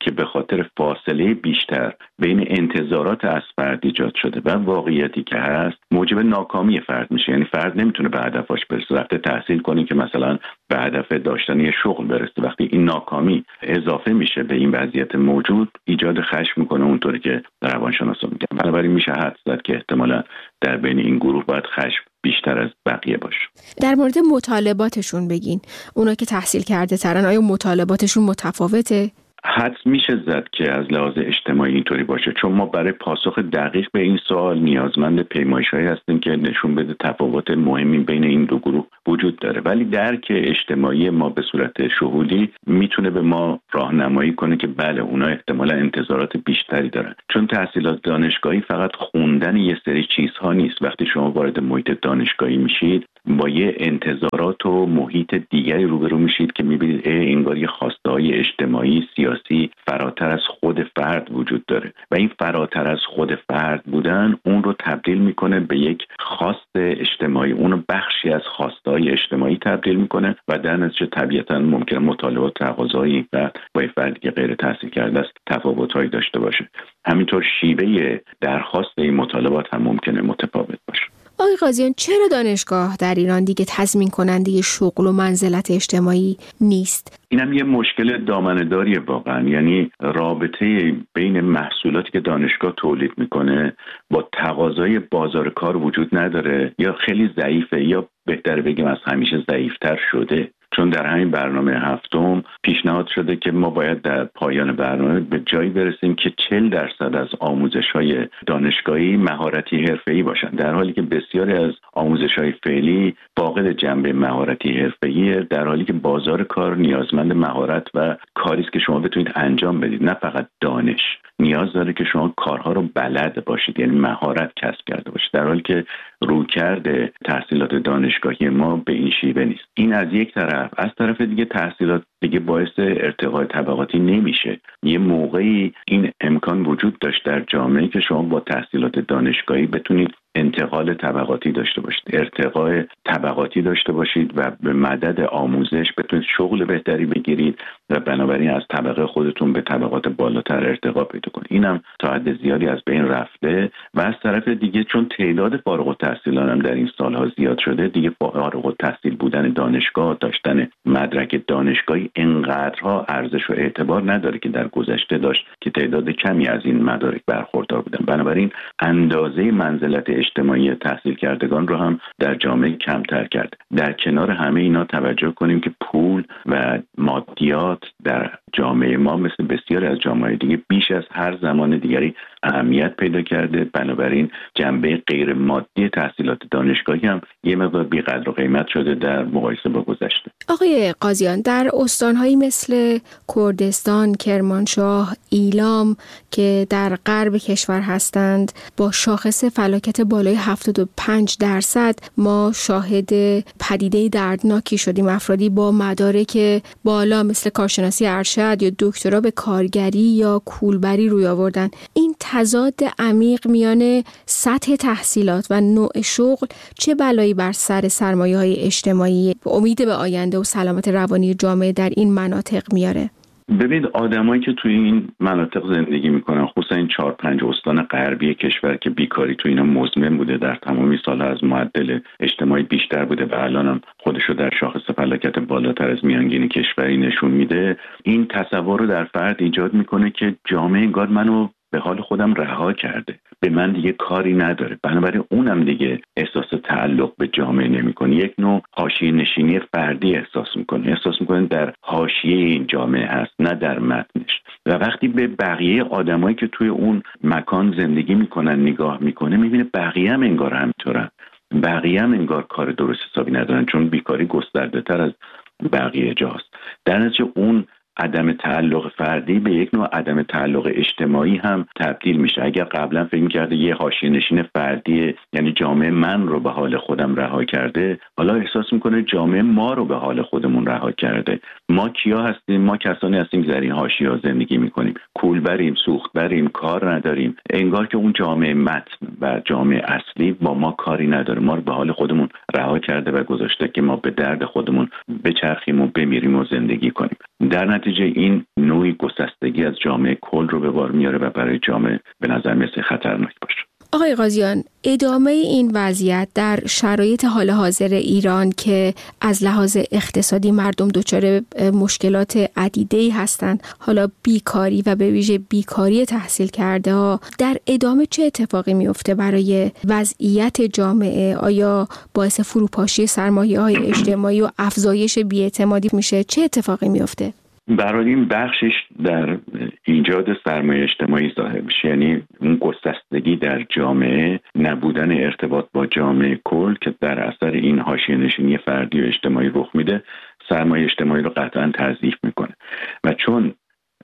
که به خاطر فاصله بیشتر بین انتظارات از فرد ایجاد شده و واقعیتی که هست موجب ناکامی فرد میشه. یعنی فرد نمیتونه به هدفش برسه. وقتی تحصیل کنی که مثلا به هدف داشتن یه شغل برسه، وقتی این ناکامی اضافه میشه به این وضعیت موجود ایجاد خشم میکنه، اونطوری که روانشناسا میگن. بنابراین میشه حدس زد که احتمالاً در بین این گروه باید خشم بیشتر از بقیه باشه. در مورد مطالباتشون بگین. اونا که تحصیل کرده ترن، آیا مطالباتشون متفاوته؟ حدس میشه زد که از لحاظ اجتماعی اینطوری باشه، چون ما برای پاسخ دقیق به این سوال نیازمند پیمایش‌هایی هستیم که نشون بده تفاوت مهمی بین این دو گروه وجود داره. ولی درک اجتماعی ما به صورت شهودی میتونه به ما راهنمایی کنه که بله اونا احتمالا انتظارات بیشتری دارن، چون تحصیلات دانشگاهی فقط خوندن یه سری چیزها نیست. وقتی شما وارد محیط دانشگاهی میشید با یه انتظارات و محیط دیگری روبرو میشید که میبینید انگار یه خواسته‌های اجتماعی سیاسی فراتر از خود فرد وجود داره و این فراتر از خود فرد بودن اون رو تبدیل میکنه به یک خواست اجتماعی، اون رو بخشی از خواسته‌های اجتماعی تبدیل میکنه و در نتیجه طبیعتاً ممکنه مطالبات تقاضایی فرد با فردی که غیر تحصیل کرده است تفاوت‌هایی داشته باشه. همینطور شیوه درخواست این مطالبات هم ممکنه متفاوت باشه. آقای قاضیان، چرا دانشگاه در ایران دیگه تضمین کننده شغل و منزلت اجتماعی نیست؟ اینم یه مشکل دامنه‌داریه واقعا. یعنی رابطه بین محصولاتی که دانشگاه تولید میکنه با تقاضای بازار کار وجود نداره، یا خیلی ضعیفه یا بهتر بگیم از همیشه ضعیفتر شده. چون در همین برنامه هفتم پیشنهاد شده که ما باید در پایان برنامه به جایی برسیم که 40% از آموزش‌های دانشگاهی مهارتی حرفه‌ای باشن، در حالی که بسیاری از آموزش‌های فعلی فاقد جنبه مهارتی حرفه‌ای، در حالی که بازار کار نیازمند مهارت و کاری است که شما بتونید انجام بدید، نه فقط دانش. نیاز داره که شما کارها رو بلد باشید، یعنی مهارت کسب کرده باشید، در حالی که رویکرد تحصیلات دانشگاهی ما به این شیوه نیست. این از یک طرف. از طرف دیگه تحصیلات دیگه باعث ارتقای طبقاتی نمیشه. یه موقعی این امکان وجود داشت در جامعه که شما با تحصیلات دانشگاهی بتونید انتقال طبقاتی داشته باشید، ارتقای طبقاتی داشته باشید و به مدد آموزش بتونید شغل بهتری بگیرید و بنابراین از طبقه خودتون به طبقات بالاتر ارتقا پیدا کنید. اینم تا حد زیادی از بین رفته و از طرف دیگه چون تعداد فارغ التحصیلان هم در این سالها زیاد شده، دیگه فارغ التحصیل بودن دانشگاه، داشتن مدرک دانشگاهی انقدرها ارزش و اعتبار نداره که در گذشته داشت که تعداد کمی از این مدارک برخوردار بودن. بنابراین اندازه منزلت اجتماعی تحصیل کردگان رو هم در جامعه کمتر کرد. در کنار همه اینا توجه کنیم که پول و مادیات در جامعه ما مثل بسیاری از جامعه دیگه بیش از هر زمان دیگری اهمیت پیدا کرده. بنابراین جنبه غیر مادی تحصیلات دانشگاهی هم یه مقدار بی‌قدر و قیمت شده در مقایسه با گذشته. آقای قاضیان، در استان‌هایی مثل کردستان، کرمانشاه، ایلام که در غرب کشور هستند با شاخص فلاکت بالای 75% ما شاهد پدیده دردناکی شدیم. افرادی با مدارک بالا مثل کارشناسی ارشد یا دکترا به کارگری یا کولبری روی آوردن. این تضاد عمیق میان سطح تحصیلات و نوع شغل چه بلایی بر سر سرمایه‌های اجتماعی، امید به آینده و سلامت روانی جامعه در این مناطق میاره؟ ببینید آدمایی که توی این مناطق زندگی میکنن، خصوصا این 4-5 استان غربی کشور که بیکاری توی اینا مزمن بوده، در تمامی سالها از معدل اجتماعی بیشتر بوده و الان هم خودشو در شاخص فلاکت بالاتر از میانگین کشوری نشون میده، این تصور رو در فرد ایجاد میکنه که جامعه انگار منو به حال خودم رها کرده، به من دیگه کاری نداره. بنابراین اونم دیگه احساس تعلق به جامعه نمیکنه، یک نوع حاشیه نشینی فردی احساس میکنه در حاشیه این جامعه هست، نه در متنش. و وقتی به بقیه آدمایی که توی اون مکان زندگی میکنن نگاه میکنه، میبینه بقیه هم انگار همینطورن، بقیه هم انگار کار درست حسابی ندارن، چون بیکاری گسترده تر از بقیه جاست. در نتیجه اون عدم تعلق فردی به یک نوع عدم تعلق اجتماعی هم تبدیل میشه. اگر قبلا فکر می‌کرده یه حاشیه نشین فردی، یعنی جامعه من رو به حال خودم رها کرده، حالا احساس میکنه جامعه ما رو به حال خودمون رها کرده. ما کیا هستیم؟ ما کسانی هستیم که در این حاشیه‌ها زندگی میکنیم، کول بریم، سوخت بریم، کار نداریم، انگار که اون جامعه متن و جامعه اصلی با ما کاری نداره، ما رو به حال خودمون رها کرده و گذاشته که ما به درد خودمون بچرخیم و بمیریم و زندگی کنیم. در نتیجه این نوعی گسستگی از جامعه کل رو به بار میاره و برای جامعه به نظر میاد خطرناک باشه. آقای قاضیان، ادامه این وضعیت در شرایط حال حاضر ایران که از لحاظ اقتصادی مردم دچار مشکلات عدیده‌ای هستند، حالا بیکاری و به ویژه بیکاری تحصیل کرده ها، در ادامه چه اتفاقی میفته برای وضعیت جامعه؟ آیا باعث فروپاشی سرمایه‌های اجتماعی و افزایش بی‌اعتمادی میشه؟ چه اتفاقی میفته؟ برای این بخشش در ایجاد سرمایه اجتماعی ظاهر میشه، یعنی اون گسستگی در جامعه، نبودن ارتباط با جامعه کل که در اثر این حاشیه‌نشینی فردی و اجتماعی رخ میده، سرمایه اجتماعی رو قطعا تضعیف میکنه و چون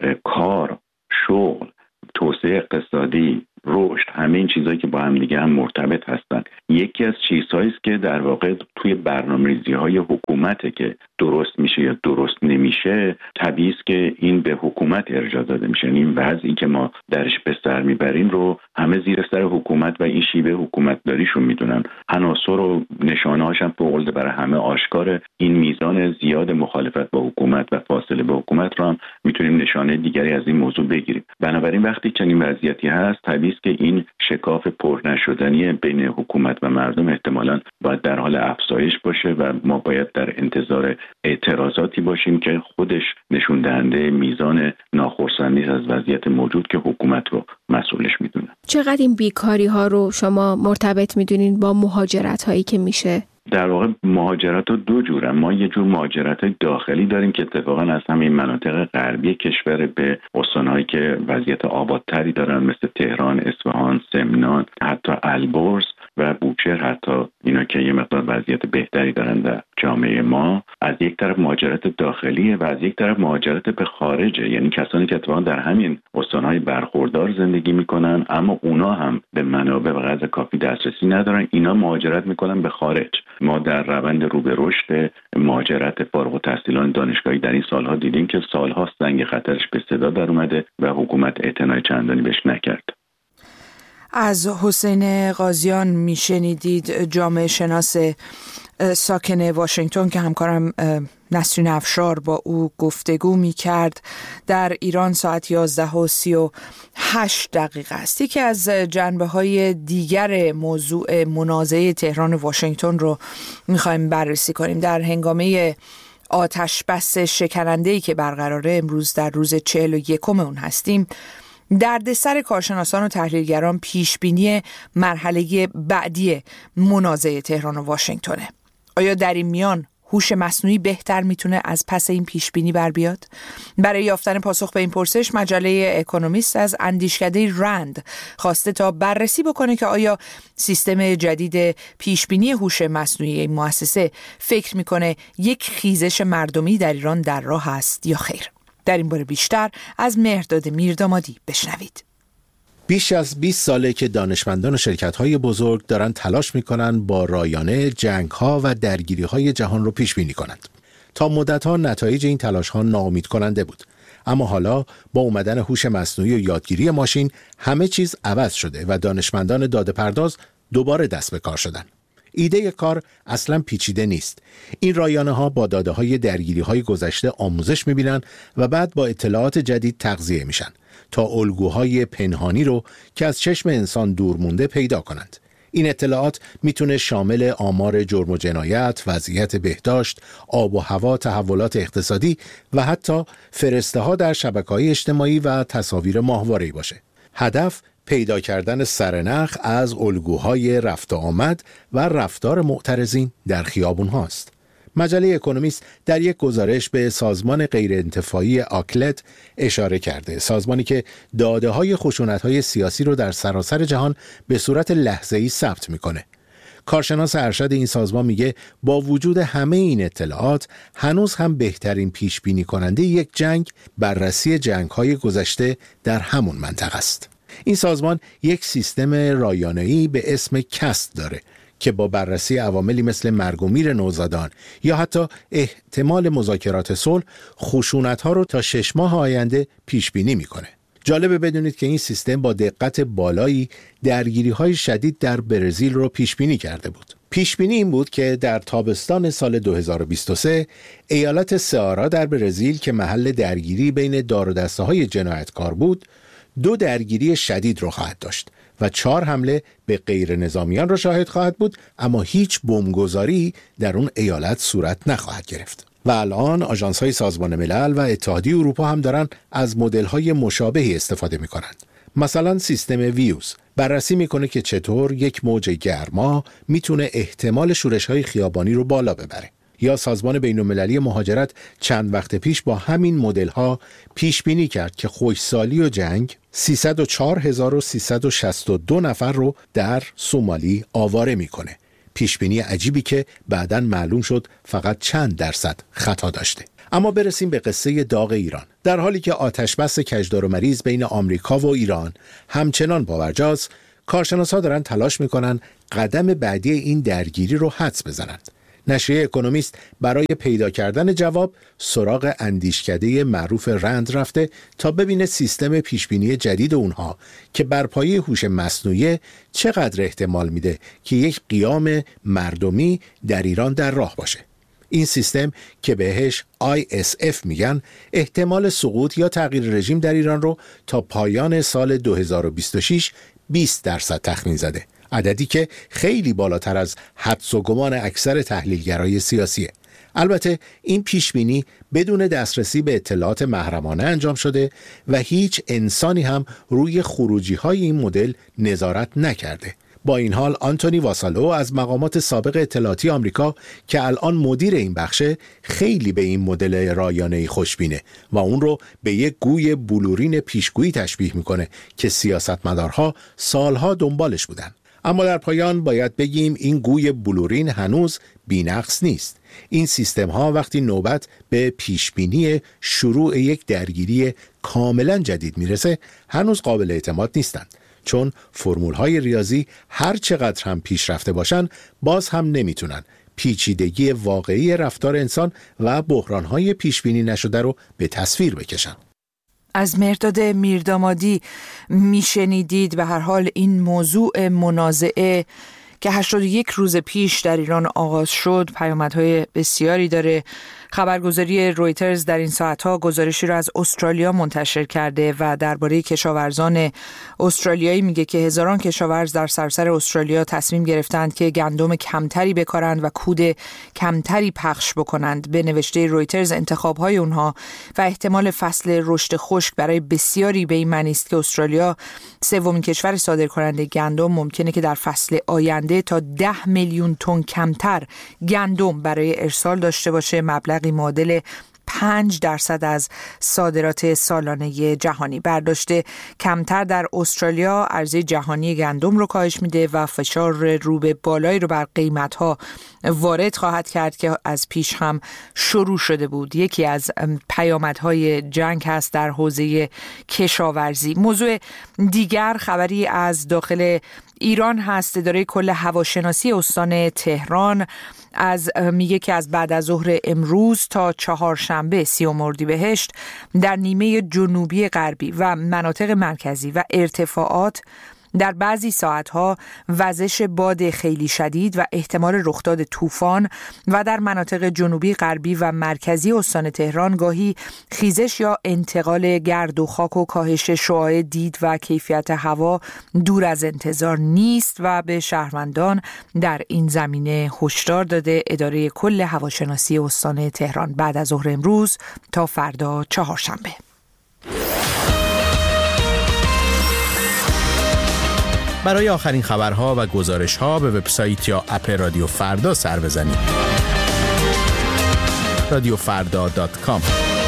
کار، شغل، توسعه اقتصادی، رشد، همه این چیزایی که با هم دیگه هم مرتبط هستن، یکی از چیزهایی است که در واقع توی برنامه‌ریزی‌های حکومته که درست میشه یا درست نمیشه، طبیعی است که این به حکومت ارجاع داده میشه. این وضعی که ما درش به سر میبریم رو همه زیر سر حکومت و این شیوه حکومت داریشون میدونن. عناصر و نشانه‌هاش هم فوق‌العاده برای همه آشکاره. این میزان زیاد مخالفت با حکومت و فاصله با حکومت رو هم میتونیم نشانه دیگری از این موضوع بگیریم. بنابراین وقتی چنین وضعیتی هست، طبیعی است که این شکاف پر نشدنی بین حکومت و مردم احتمالاً باید در حال افزایش باشه و ما باید در انتظار اعتراضاتی باشیم که خودش نشون دهنده میزان ناخرسندی از وضعیت موجود که حکومت رو مسئولش میدونه. چقدر این بیکاری ها رو شما مرتبط میدونین با مهاجرت هایی که میشه؟ در واقع مهاجرت ها دو جورن. ما یه جور مهاجرت های داخلی داریم که اتفاقا از همین مناطق غربی کشور به استانهایی که وضعیت آبادتری دارن مثل تهران، اصفهان، سمنان، حتی البرز و بوشهر، حتی اینا که یه مقدار وضعیت بهتری دارن در جامعه ما، از یک طرف مهاجرت داخلیه و از یک طرف مهاجرت به خارجه، یعنی کسانی که اتفاقا در همین استانهای برخوردار زندگی میکنن اما اونا هم به منابع و غذا کافی دسترسی ندارن، اینا مهاجرت میکنن به خارج. ما در روند رو به رشد مهاجرت فارغ التحصیلان دانشگاهی در این سالها دیدیم که سالها زنگ خطرش به صدا در اومده و حکومت اعتنای چندانی بهش نکرد. از حسین قاضیان میشنیدید، جامعه شناس ساکن واشنگتن که همکارم نسرین افشار با او گفتگو میکرد. در ایران ساعت 11:38 است. یکی از جنبه‌های دیگر موضوع منازعه تهران و واشنگتن رو میخوایم بررسی کنیم. در هنگامه آتش بس شکننده‌ای که برقراره امروز در روز 41 اون هستیم، دردسر کارشناسان و تحلیلگران پیشبینی مرحله بعدی منازعه تهران و واشنگتنه. آیا در این میان هوش مصنوعی بهتر میتونه از پس این پیشبینی بر بیاد؟ برای یافتن پاسخ به این پرسش، مجله اکونومیست از اندیشکده رند خواسته تا بررسی بکنه که آیا سیستم جدید پیشبینی هوش مصنوعی این مؤسسه فکر میکنه یک خیزش مردمی در ایران در راه است یا خیر. در این باره بیشتر از مهرداد میردامادی بشنوید. بیش از 20 ساله که دانشمندان و شرکت‌های بزرگ دارن تلاش میکنن با رایانه جنگ‌ها و درگیری‌های جهان رو پیش بینی کنند. تا مدت‌ها نتایج این تلاش‌ها ناامید کننده بود. اما حالا با اومدن هوش مصنوعی و یادگیری ماشین همه چیز عوض شده و دانشمندان داده‌پرداز دوباره دست به کار شدن. ایده کار اصلا پیچیده نیست. این رایانه‌ها با داده‌های درگیری‌های گذشته آموزش می‌بینن و بعد با اطلاعات جدید تغذیه میشن تا الگوهای پنهانی رو که از چشم انسان دور مونده پیدا کنند. این اطلاعات میتونه شامل آمار جرم و جنایت، وضعیت بهداشت، آب و هوا، تحولات اقتصادی و حتی فرسته‌ها در شبکه‌های اجتماعی و تصاویر ماهواره‌ای باشه. هدف پیدا کردن سرنخ از الگوهای رفت آمد و رفتار معترضین در خیابون هاست. مجله اکونومیست در یک گزارش به سازمان غیرانتفاعی آکلت اشاره کرده، سازمانی که داده‌های خشونت‌های سیاسی رو در سراسر جهان به صورت لحظه‌ای ثبت می‌کنه. کارشناس ارشد این سازمان میگه با وجود همه این اطلاعات هنوز هم بهترین پیش بینی کننده یک جنگ بررسی جنگ‌های گذشته در همون منطقه است. این سازمان یک سیستم رایانه‌ای به اسم کست داره که با بررسی عواملی مثل مرگ و میر نوزادان یا حتی احتمال مذاکرات صلح خشونت‌ها رو تا 6 ماه آینده پیش بینی میکنه. جالبه بدونید که این سیستم با دقت بالایی درگیری‌های شدید در برزیل رو پیش بینی کرده بود. پیشبینی این بود که در تابستان سال 2023 ایالت سئارا در برزیل که محل درگیری بین دار و دسته‌های جنایتکار بود 2 درگیری شدید رو خواهد داشت و 4 حمله به غیر نظامیان را شاهد خواهد بود، اما هیچ بمبگذاری در اون ایالت صورت نخواهد گرفت. و الان آژانس‌های سازمان ملل و اتحادیه اروپا هم دارن از مدل‌های مشابهی استفاده می‌کنند. مثلا سیستم ویوز بررسی میکنه که چطور یک موج گرما میتونه احتمال شورش‌های خیابانی رو بالا ببره. یا سازمان بین‌المللی مهاجرت چند وقت پیش با همین مدل‌ها پیش بینی کرد که خشکسالی و جنگ 304,362 نفر رو در سومالی آواره میکنه. پیش بینی عجیبی که بعداً معلوم شد فقط چند درصد خطا داشته. اما برسیم به قصه داغ ایران. در حالی که آتشبس کجدار و مریض بین آمریکا و ایران همچنان باورجاست، کارشناسا دارن تلاش میکنن قدم بعدی این درگیری رو حدس بزنند. نشریه اکونومیست برای پیدا کردن جواب سراغ اندیشکده معروف رند رفته تا ببینه سیستم پیشبینی جدید اونها که بر پایه هوش مصنوعی چقدر احتمال میده که یک قیام مردمی در ایران در راه باشه. این سیستم که بهش ISF میگن احتمال سقوط یا تغییر رژیم در ایران رو تا پایان سال 2026 20% تخمین زده. عددی که خیلی بالاتر از حدس و گمان اکثر تحلیلگرای سیاسیه. البته این پیشبینی بدون دسترسی به اطلاعات محرمانه انجام شده و هیچ انسانی هم روی خروجی‌های این مدل نظارت نکرده. با این حال آنتونی واسالو از مقامات سابق اطلاعاتی آمریکا که الان مدیر این بخشه خیلی به این مدل رایانه‌ای خوشبینه و اون رو به یک گوی بلورین پیشگویی تشبیه میکنه که سیاستمدارها سالها دنبالش بودن. اما در پایان باید بگیم این گوی بلورین هنوز بی‌نقص نیست. این سیستم ها وقتی نوبت به پیشبینی شروع یک درگیری کاملا جدید میرسه هنوز قابل اعتماد نیستند، چون فرمول‌های ریاضی هر چقدر هم پیشرفته باشن باز هم نمیتونن پیچیدگی واقعی رفتار انسان و بحران‌های پیشبینی نشده رو به تصویر بکشن. از مهرداد میردامادی میشنیدید. به هر حال این موضوع منازعه که 81 روز پیش در ایران آغاز شد پیامدهای بسیاری داره. خبرگزاری رویترز در این ساعتها گزارشی را از استرالیا منتشر کرده و درباره کشاورزان استرالیایی میگه که هزاران کشاورز در سراسر استرالیا تصمیم گرفتند که گندم کمتری بکارند و کود کمتری پخش بکنند. به نوشته رویترز انتخاب‌های اونها و احتمال فصل رشد خشک برای بسیاری به این معنی است که استرالیا سومین کشور صادرکننده گندم ممکنه که در فصل آینده تا 10 میلیون تن کمتر گندم برای ارسال داشته باشه، مبلغی معادل 5% از صادرات سالانه جهانی. برداشت کمتر در استرالیا عرضه جهانی گندم رو کاهش میده و فشار رو به بالایی رو بر قیمت‌ها وارد خواهد کرد که از پیش هم شروع شده بود. یکی از پیامدهای جنگ هست در حوزه کشاورزی. موضوع دیگر خبری از داخل ایران هست. اداره کل هواشناسی استان تهران میگه که از بعد از ظهر امروز تا چهارشنبه 30 اردیبهشت در نیمه جنوبی غربی و مناطق مرکزی و ارتفاعات در بعضی ساعتها وزش باد خیلی شدید و احتمال رخداد طوفان و در مناطق جنوبی غربی و مرکزی استان تهران گاهی خیزش یا انتقال گرد و خاک و کاهش شعاع دید و کیفیت هوا دور از انتظار نیست و به شهروندان در این زمینه هشدار داده اداره کل هواشناسی استان تهران بعد از ظهر امروز تا فردا چهارشنبه. برای آخرین خبرها و گزارش‌ها به وبسایت یا اپ رادیو فردا سر بزنید. radiofarda.com.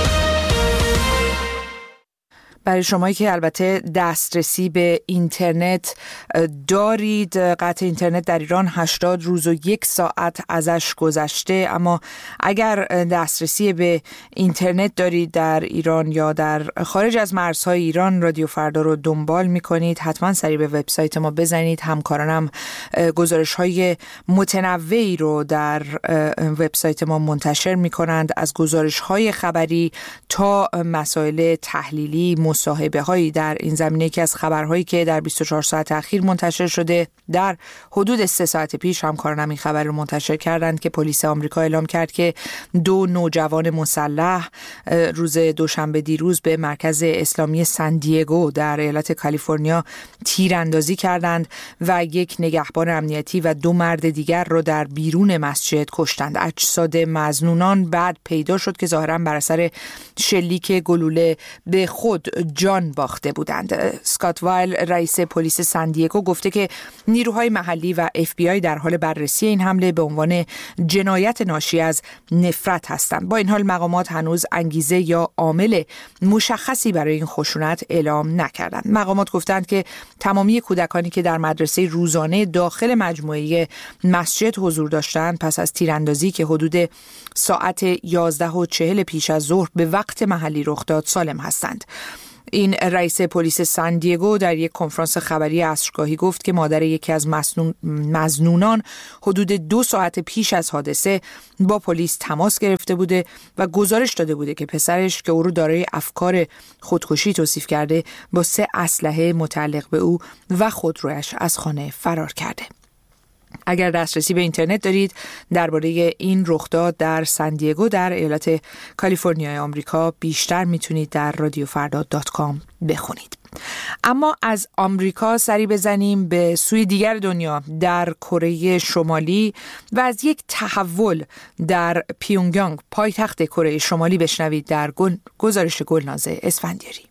برای شمایی که البته دسترسی به اینترنت دارید، قطع اینترنت در ایران 80 روز و 1 ساعت ازش گذشته، اما اگر دسترسی به اینترنت دارید در ایران یا در خارج از مرزهای ایران رادیو فردا رو دنبال میکنید، حتما سریع به وبسایت ما بزنید. همکارانم گزارش‌های متنوعی رو در وبسایت ما منتشر میکنند، از گزارش‌های خبری تا مسائل تحلیلی، مصاحبه هایی در این زمینه که از خبرهایی که در 24 ساعت اخیر منتشر شده. در حدود 3 ساعت پیش همکارانم این خبر رو منتشر کردند که پلیس آمریکا اعلام کرد که 2 نوجوان مسلح روز دوشنبه دیروز به مرکز اسلامی سن دیگو در ایالت کالیفرنیا تیراندازی کردند و یک نگهبان امنیتی و 2 مرد دیگر را در بیرون مسجد کشتند. اجساد مظنونان بعد پیدا شد که ظاهراً بر اثر شلیک گلوله به خود جان باخته بودند. اسکات وایل رئیس پلیس سن دیگو گفته که نیروهای محلی و FBI در حال بررسی این حمله به عنوان جنایت ناشی از نفرت هستند. با این حال مقامات هنوز انگیزه یا عامل مشخصی برای این خشونت اعلام نکردند. مقامات گفتند که تمامی کودکانی که در مدرسه روزانه داخل مجموعه مسجد حضور داشتند پس از تیراندازی که حدود ساعت 11:40 پیش از ظهر به وقت محلی رخ داد سالم هستند. این رئیس پلیس سن دیگو در یک کنفرانس خبری عصرگاهی گفت که مادر یکی از مظنونان حدود 2 ساعت پیش از حادثه با پلیس تماس گرفته بوده و گزارش داده بوده که پسرش که او رو دارای افکار خودکشی توصیف کرده با 3 اسلحه متعلق به او و خودرویش از خانه فرار کرده. اگر دسترسی به اینترنت دارید درباره این رخداد در سن دیگو در ایالت کالیفرنیای آمریکا بیشتر میتونید در radiofardad.com بخونید. اما از آمریکا سری بزنیم به سوی دیگر دنیا در کره شمالی و از یک تحول در پیونگیانگ پایتخت کره شمالی بشنوید در گزارش گلناز اسفندیاری.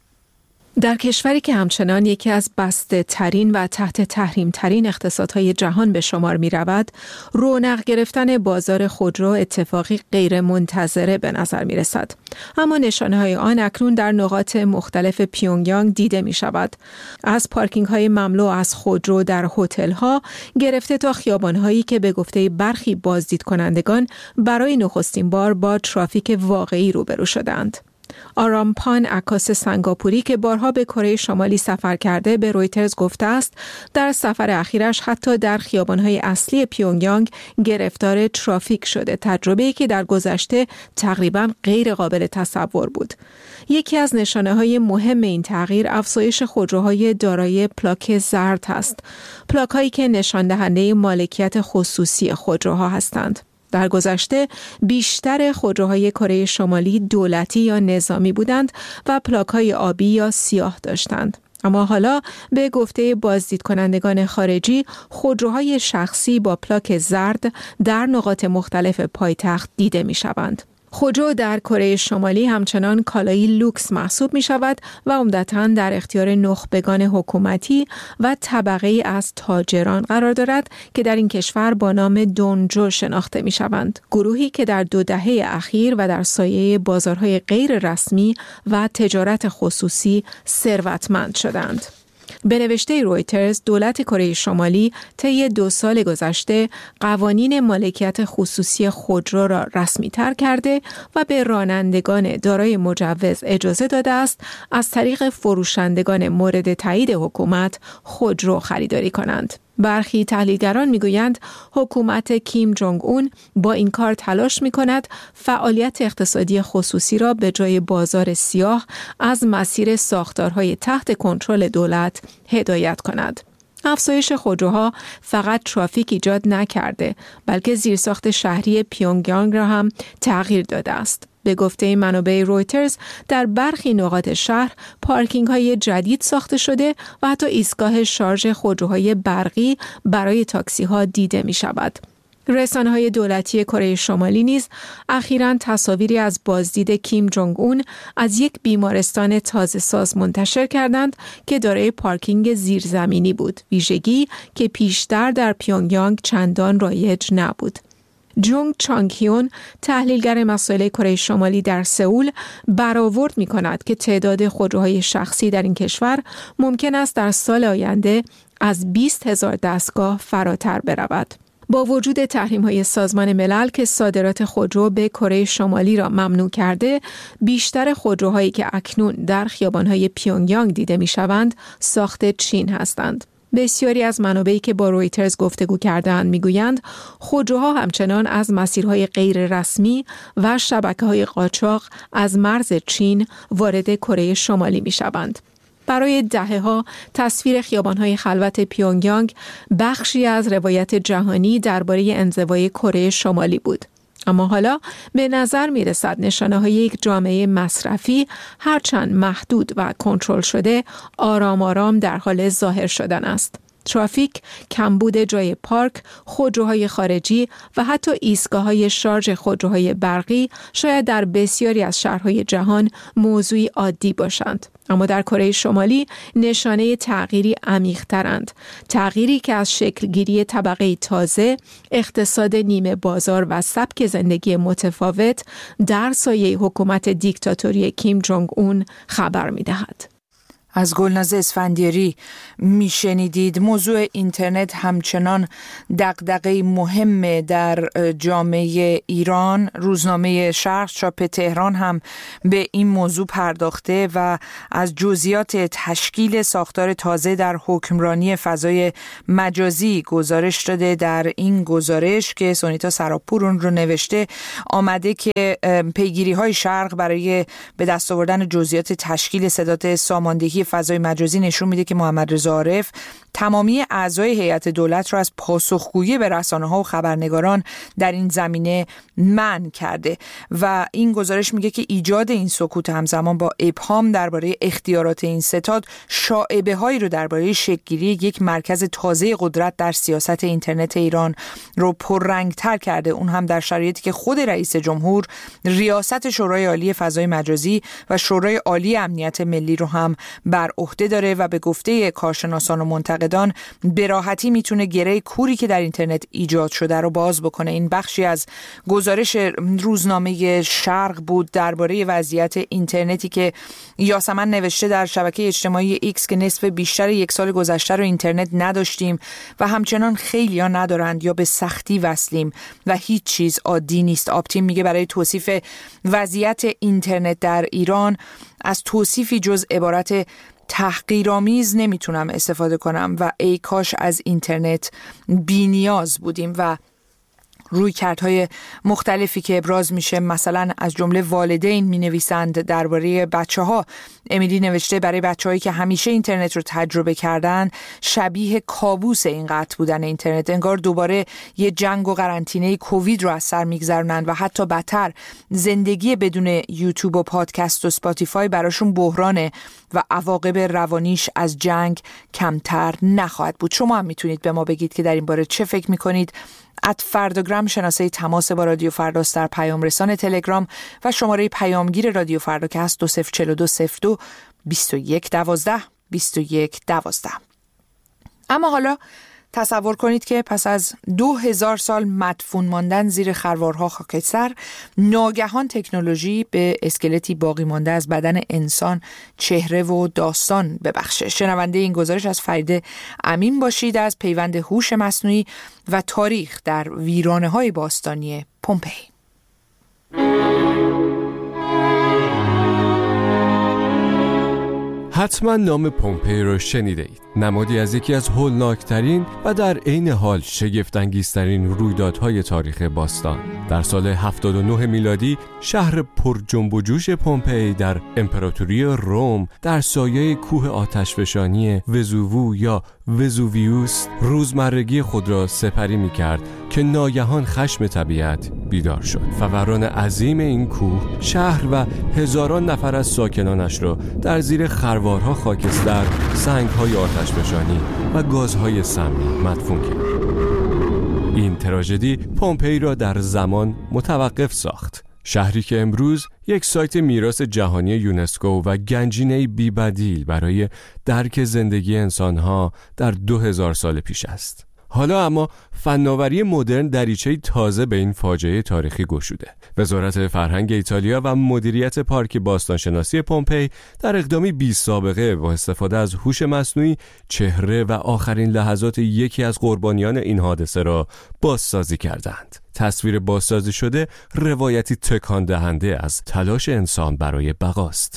در کشوری که همچنان یکی از بسته ترین و تحت تحریم ترین اقتصادهای جهان به شمار می رود، رونق گرفتن بازار خودرو اتفاقی غیر منتظره به نظر می رسد. اما نشانه های آن اکنون در نقاط مختلف پیونگیانگ دیده می شود. از پارکینگ های مملو از خودرو در هتل ها گرفته تا خیابان هایی که به گفته برخی بازدید کنندگان برای نخستین بار با ترافیک واقعی روبرو شدند. آرامپان عکاس سنگاپوری که بارها به کره شمالی سفر کرده به رویترز گفته است در سفر اخیرش حتی در خیابان‌های اصلی پیونگیانگ گرفتار ترافیک شده، تجربه‌ای که در گذشته تقریباً غیر قابل تصور بود. یکی از نشانه‌های مهم این تغییر افزایش خودروهای دارای پلاک زرد است، پلاک‌هایی که نشان دهنده مالکیت خصوصی خودروها هستند. در گذشته بیشتر خودروهای کره شمالی دولتی یا نظامی بودند و پلاک‌های آبی یا سیاه داشتند. اما حالا به گفته بازدید کنندگان خارجی خودروهای شخصی با پلاک زرد در نقاط مختلف پایتخت دیده می شوند. خودرو در کره شمالی همچنان کالایی لوکس محسوب می شود و عمدتاً در اختیار نخبگان حکومتی و طبقه از تاجران قرار دارد که در این کشور با نام دونجو شناخته می شوند. گروهی که در 2 دهه اخیر و در سایه بازارهای غیر رسمی و تجارت خصوصی ثروتمند شدند. به نوشته رویترز، دولت کره شمالی طی 2 سال گذشته قوانین مالکیت خصوصی خودرو را رسمی تر کرده و به رانندگان دارای مجوز اجازه داده است از طریق فروشندگان مورد تایید حکومت خودرو خریداری کنند. برخی تحلیلگران میگویند حکومت کیم جونگ اون با این کار تلاش می‌کند فعالیت اقتصادی خصوصی را به جای بازار سیاه از مسیر ساختارهای تحت کنترل دولت هدایت کند. افزایش خودروها فقط ترافیک ایجاد نکرده، بلکه زیرساخت شهری پیونگیانگ را هم تغییر داده است. به گفته منابع رویترز در برخی نقاط شهر پارکینگ های جدید ساخته شده و حتی ایستگاه شارژ خودروهای برقی برای تاکسی ها دیده می شود. رسانه‌های دولتی کره شمالی نیز اخیراً تصاویری از بازدید کیم جونگ اون از یک بیمارستان تازه ساز منتشر کردند که دارای پارکینگ زیرزمینی بود، ویژگی که پیشتر در پیونگیانگ چندان رایج نبود. جونگ چانگهیون تحلیلگر مسائل کره شمالی در سئول برآورد می‌کند که تعداد خودروهای شخصی در این کشور ممکن است در سال آینده از 20,000 دستگاه فراتر برود. با وجود تحریم‌های سازمان ملل که صادرات خودرو به کره شمالی را ممنوع کرده، بیشتر خودروهایی که اکنون در خیابان‌های پیونگیانگ دیده می‌شوند ساخت چین هستند. بسیاری از منابعی که با رویترز گفتگو کردند میگویند خودروها همچنان از مسیرهای غیر رسمی و شبکه‌های قاچاق از مرز چین وارد کره شمالی میشوند. برای دهه‌ها تصویر خیابان‌های خلوت پیونگیانگ بخشی از روایت جهانی درباره انزوای کره شمالی بود. اما حالا به نظر می‌رسد نشانه‌های یک جامعه مصرفی هرچند محدود و کنترل شده آرام آرام در حال ظاهر شدن است. ترافیک، کمبود جای پارک، خودروهای خارجی و حتی ایستگاه‌های شارژ خودروهای برقی شاید در بسیاری از شهرهای جهان موضوعی عادی باشند. اما در کره شمالی نشانه تغییری عمیق‌ترند. تغییری که از شکلگیری طبقه تازه، اقتصاد نیمه بازار و سبک زندگی متفاوت در سایه حکومت دیکتاتوری کیم جونگ اون خبر می‌دهد. از گلناز اسفندیاری میشنیدید. موضوع اینترنت همچنان دغدغه مهمه در جامعه ایران. روزنامه شرق چاپ تهران هم به این موضوع پرداخته و از جزئیات تشکیل ساختار تازه در حکمرانی فضای مجازی گزارش داده. در این گزارش که سونیتا سراپور اون رو نوشته آمده که پیگیری‌های شرق برای به دست آوردن جزئیات تشکیل ستاد ساماندهی فضای مجازی نشون میده که محمد رضا عارف تمامی اعضای هیئت دولت را از پاسخگویی به رسانه‌ها و خبرنگاران در این زمینه منع کرده و این گزارش میگه که ایجاد این سکوت همزمان با ابهام درباره اختیارات این ستاد شایبه‌هایی رو درباره شکل‌گیری یک مرکز تازه قدرت در سیاست اینترنت ایران رو پررنگ‌تر کرده، اون هم در شرایطی که خود رئیس جمهور ریاست شورای عالی فضای مجازی و شورای عالی امنیت ملی رو هم بر عهده داره و به گفته کارشناسان و منتقدان به راحتی میتونه گره کوری که در اینترنت ایجاد شده رو باز بکنه. این بخشی از گزارش روزنامه شرق بود درباره وضعیت اینترنتی که یاسمن نوشته در شبکه اجتماعی ایکس که نصف بیشتر یک سال گذشته رو اینترنت نداشتیم و همچنان خیلی‌ها ندارند یا به سختی وصلیم و هیچ چیز عادی نیست. آپتیم میگه برای توصیف وضعیت اینترنت در ایران از توصیفی جز عبارت تحقیرآمیز نمیتونم استفاده کنم و ای کاش از اینترنت بی‌نیاز بودیم. و رویکردهای مختلفی که ابراز میشه، مثلا از جمله والدین مینویسند درباره بچه‌ها. امیلی نوشته برای بچه‌هایی که همیشه اینترنت رو تجربه کردن شبیه کابوس این قطع بودن اینترنت، انگار دوباره یه جنگ و قرنطینه کووید رو از سر میگذرونن و حتی بدتر زندگی بدون یوتیوب و پادکست و اسپاتیفای براشون بحرانه و عواقب روانیش از جنگ کمتر نخواهد بود. شما هم میتونید به ما بگید که در این باره چه فکر میکنید. @فرداگرام شناسه تماس با رادیو فرداست در پیام رسان تلگرام و شماره پیامگیر رادیو فردا که هست 204202 2112 2112. اما حالا تصور کنید که پس از 2000 سال مدفون ماندن زیر خروارها خاکستر، ناگهان تکنولوژی به اسکلتی باقی مانده از بدن انسان چهره و داستان ببخشه. شنونده این گزارش از فرید امین باشید از پیوند هوش مصنوعی و تاریخ در ویرانه‌های باستانی پومپئی. حتما نام پومپئی رو شنیده اید. نمادی از یکی از هولناکترین و در عین حال شگفت‌انگیزترین رویدادهای تاریخ باستان. در سال 79 میلادی شهر پر جنب و جوش پومپئی در امپراتوری روم در سایه کوه آتشفشانی وزوو یا وزوویوس روزمرگی خود را سپری می‌کرد که ناگهان خشم طبیعت بیدار شد. فوران عظیم این کوه شهر و هزاران نفر از ساکنانش را در زیر خروارها خاکستر، سنگ‌های آتشفشانی و گازهای سمی مدفون کرد. این تراژدی پومپئی را در زمان متوقف ساخت. شهری که امروز یک سایت میراث جهانی یونسکو و گنجینه‌ای بی‌بدیل برای درک زندگی انسان‌ها در 2000 سال پیش است. حالا اما فناوری مدرن دریچه‌ای تازه به این فاجعه تاریخی گشوده. وزارت فرهنگ ایتالیا و مدیریت پارک باستانشناسی پومپئی در اقدامی بی سابقه با استفاده از هوش مصنوعی چهره و آخرین لحظات یکی از قربانیان این حادثه را بازسازی کردند. تصویر بازسازی شده روایتی تکان دهنده از تلاش انسان برای بقاست.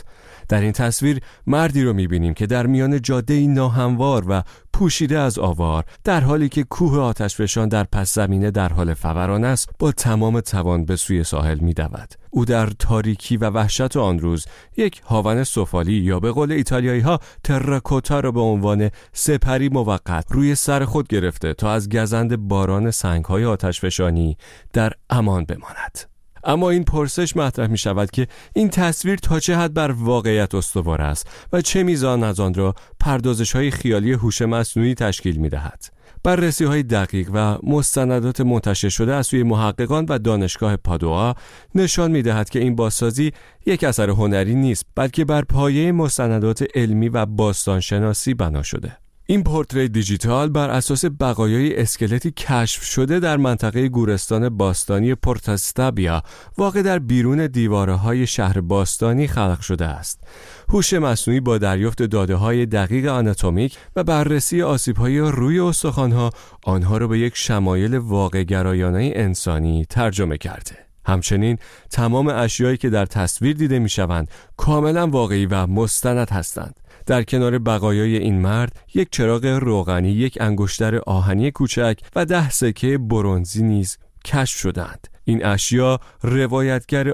در این تصویر مردی رو می‌بینیم که در میان جاده‌ای ناهموار و پوشیده از آوار، در حالی که کوه آتشفشان در پس زمینه در حال فوران است، با تمام توان به سوی ساحل می‌دود. او در تاریکی و وحشت آن روز یک هاون سفالی یا به قول ایتالیایی‌ها تراکوتا را به عنوان سپری موقت روی سر خود گرفته تا از گزند باران سنگ‌های آتشفشانی در امان بماند. اما این پرسش مطرح می شود که این تصویر تا چه حد بر واقعیت استوار است و چه میزان از آن را پردازش‌های خیالی هوش مصنوعی تشکیل می دهد. بررسی‌های دقیق و مستندات منتشر شده از سوی محققان و دانشگاه پادوا نشان می‌دهد که این بازسازی یک اثر هنری نیست، بلکه بر پایه مستندات علمی و باستانشناسی بنا شده. این پورتری دیجیتال بر اساس بقایای اسکلتی کشف شده در منطقه گورستان باستانی پورتاستابیا واقع در بیرون دیواره‌های شهر باستانی خلق شده است. هوش مصنوعی با دریافت داده‌های دقیق آناتومیک و بررسی آسیب‌های روی استخوان‌ها آنها را به یک شمایل واقع‌گرایانه انسانی ترجمه کرده. همچنین تمام اشیایی که در تصویر دیده می‌شوند کاملا واقعی و مستند هستند. در کنار بقایای این مرد یک چراغ روغنی، یک انگشتر آهنی کوچک و 10 سکه برنزی نیز کشف شدند. این اشیا روایتگر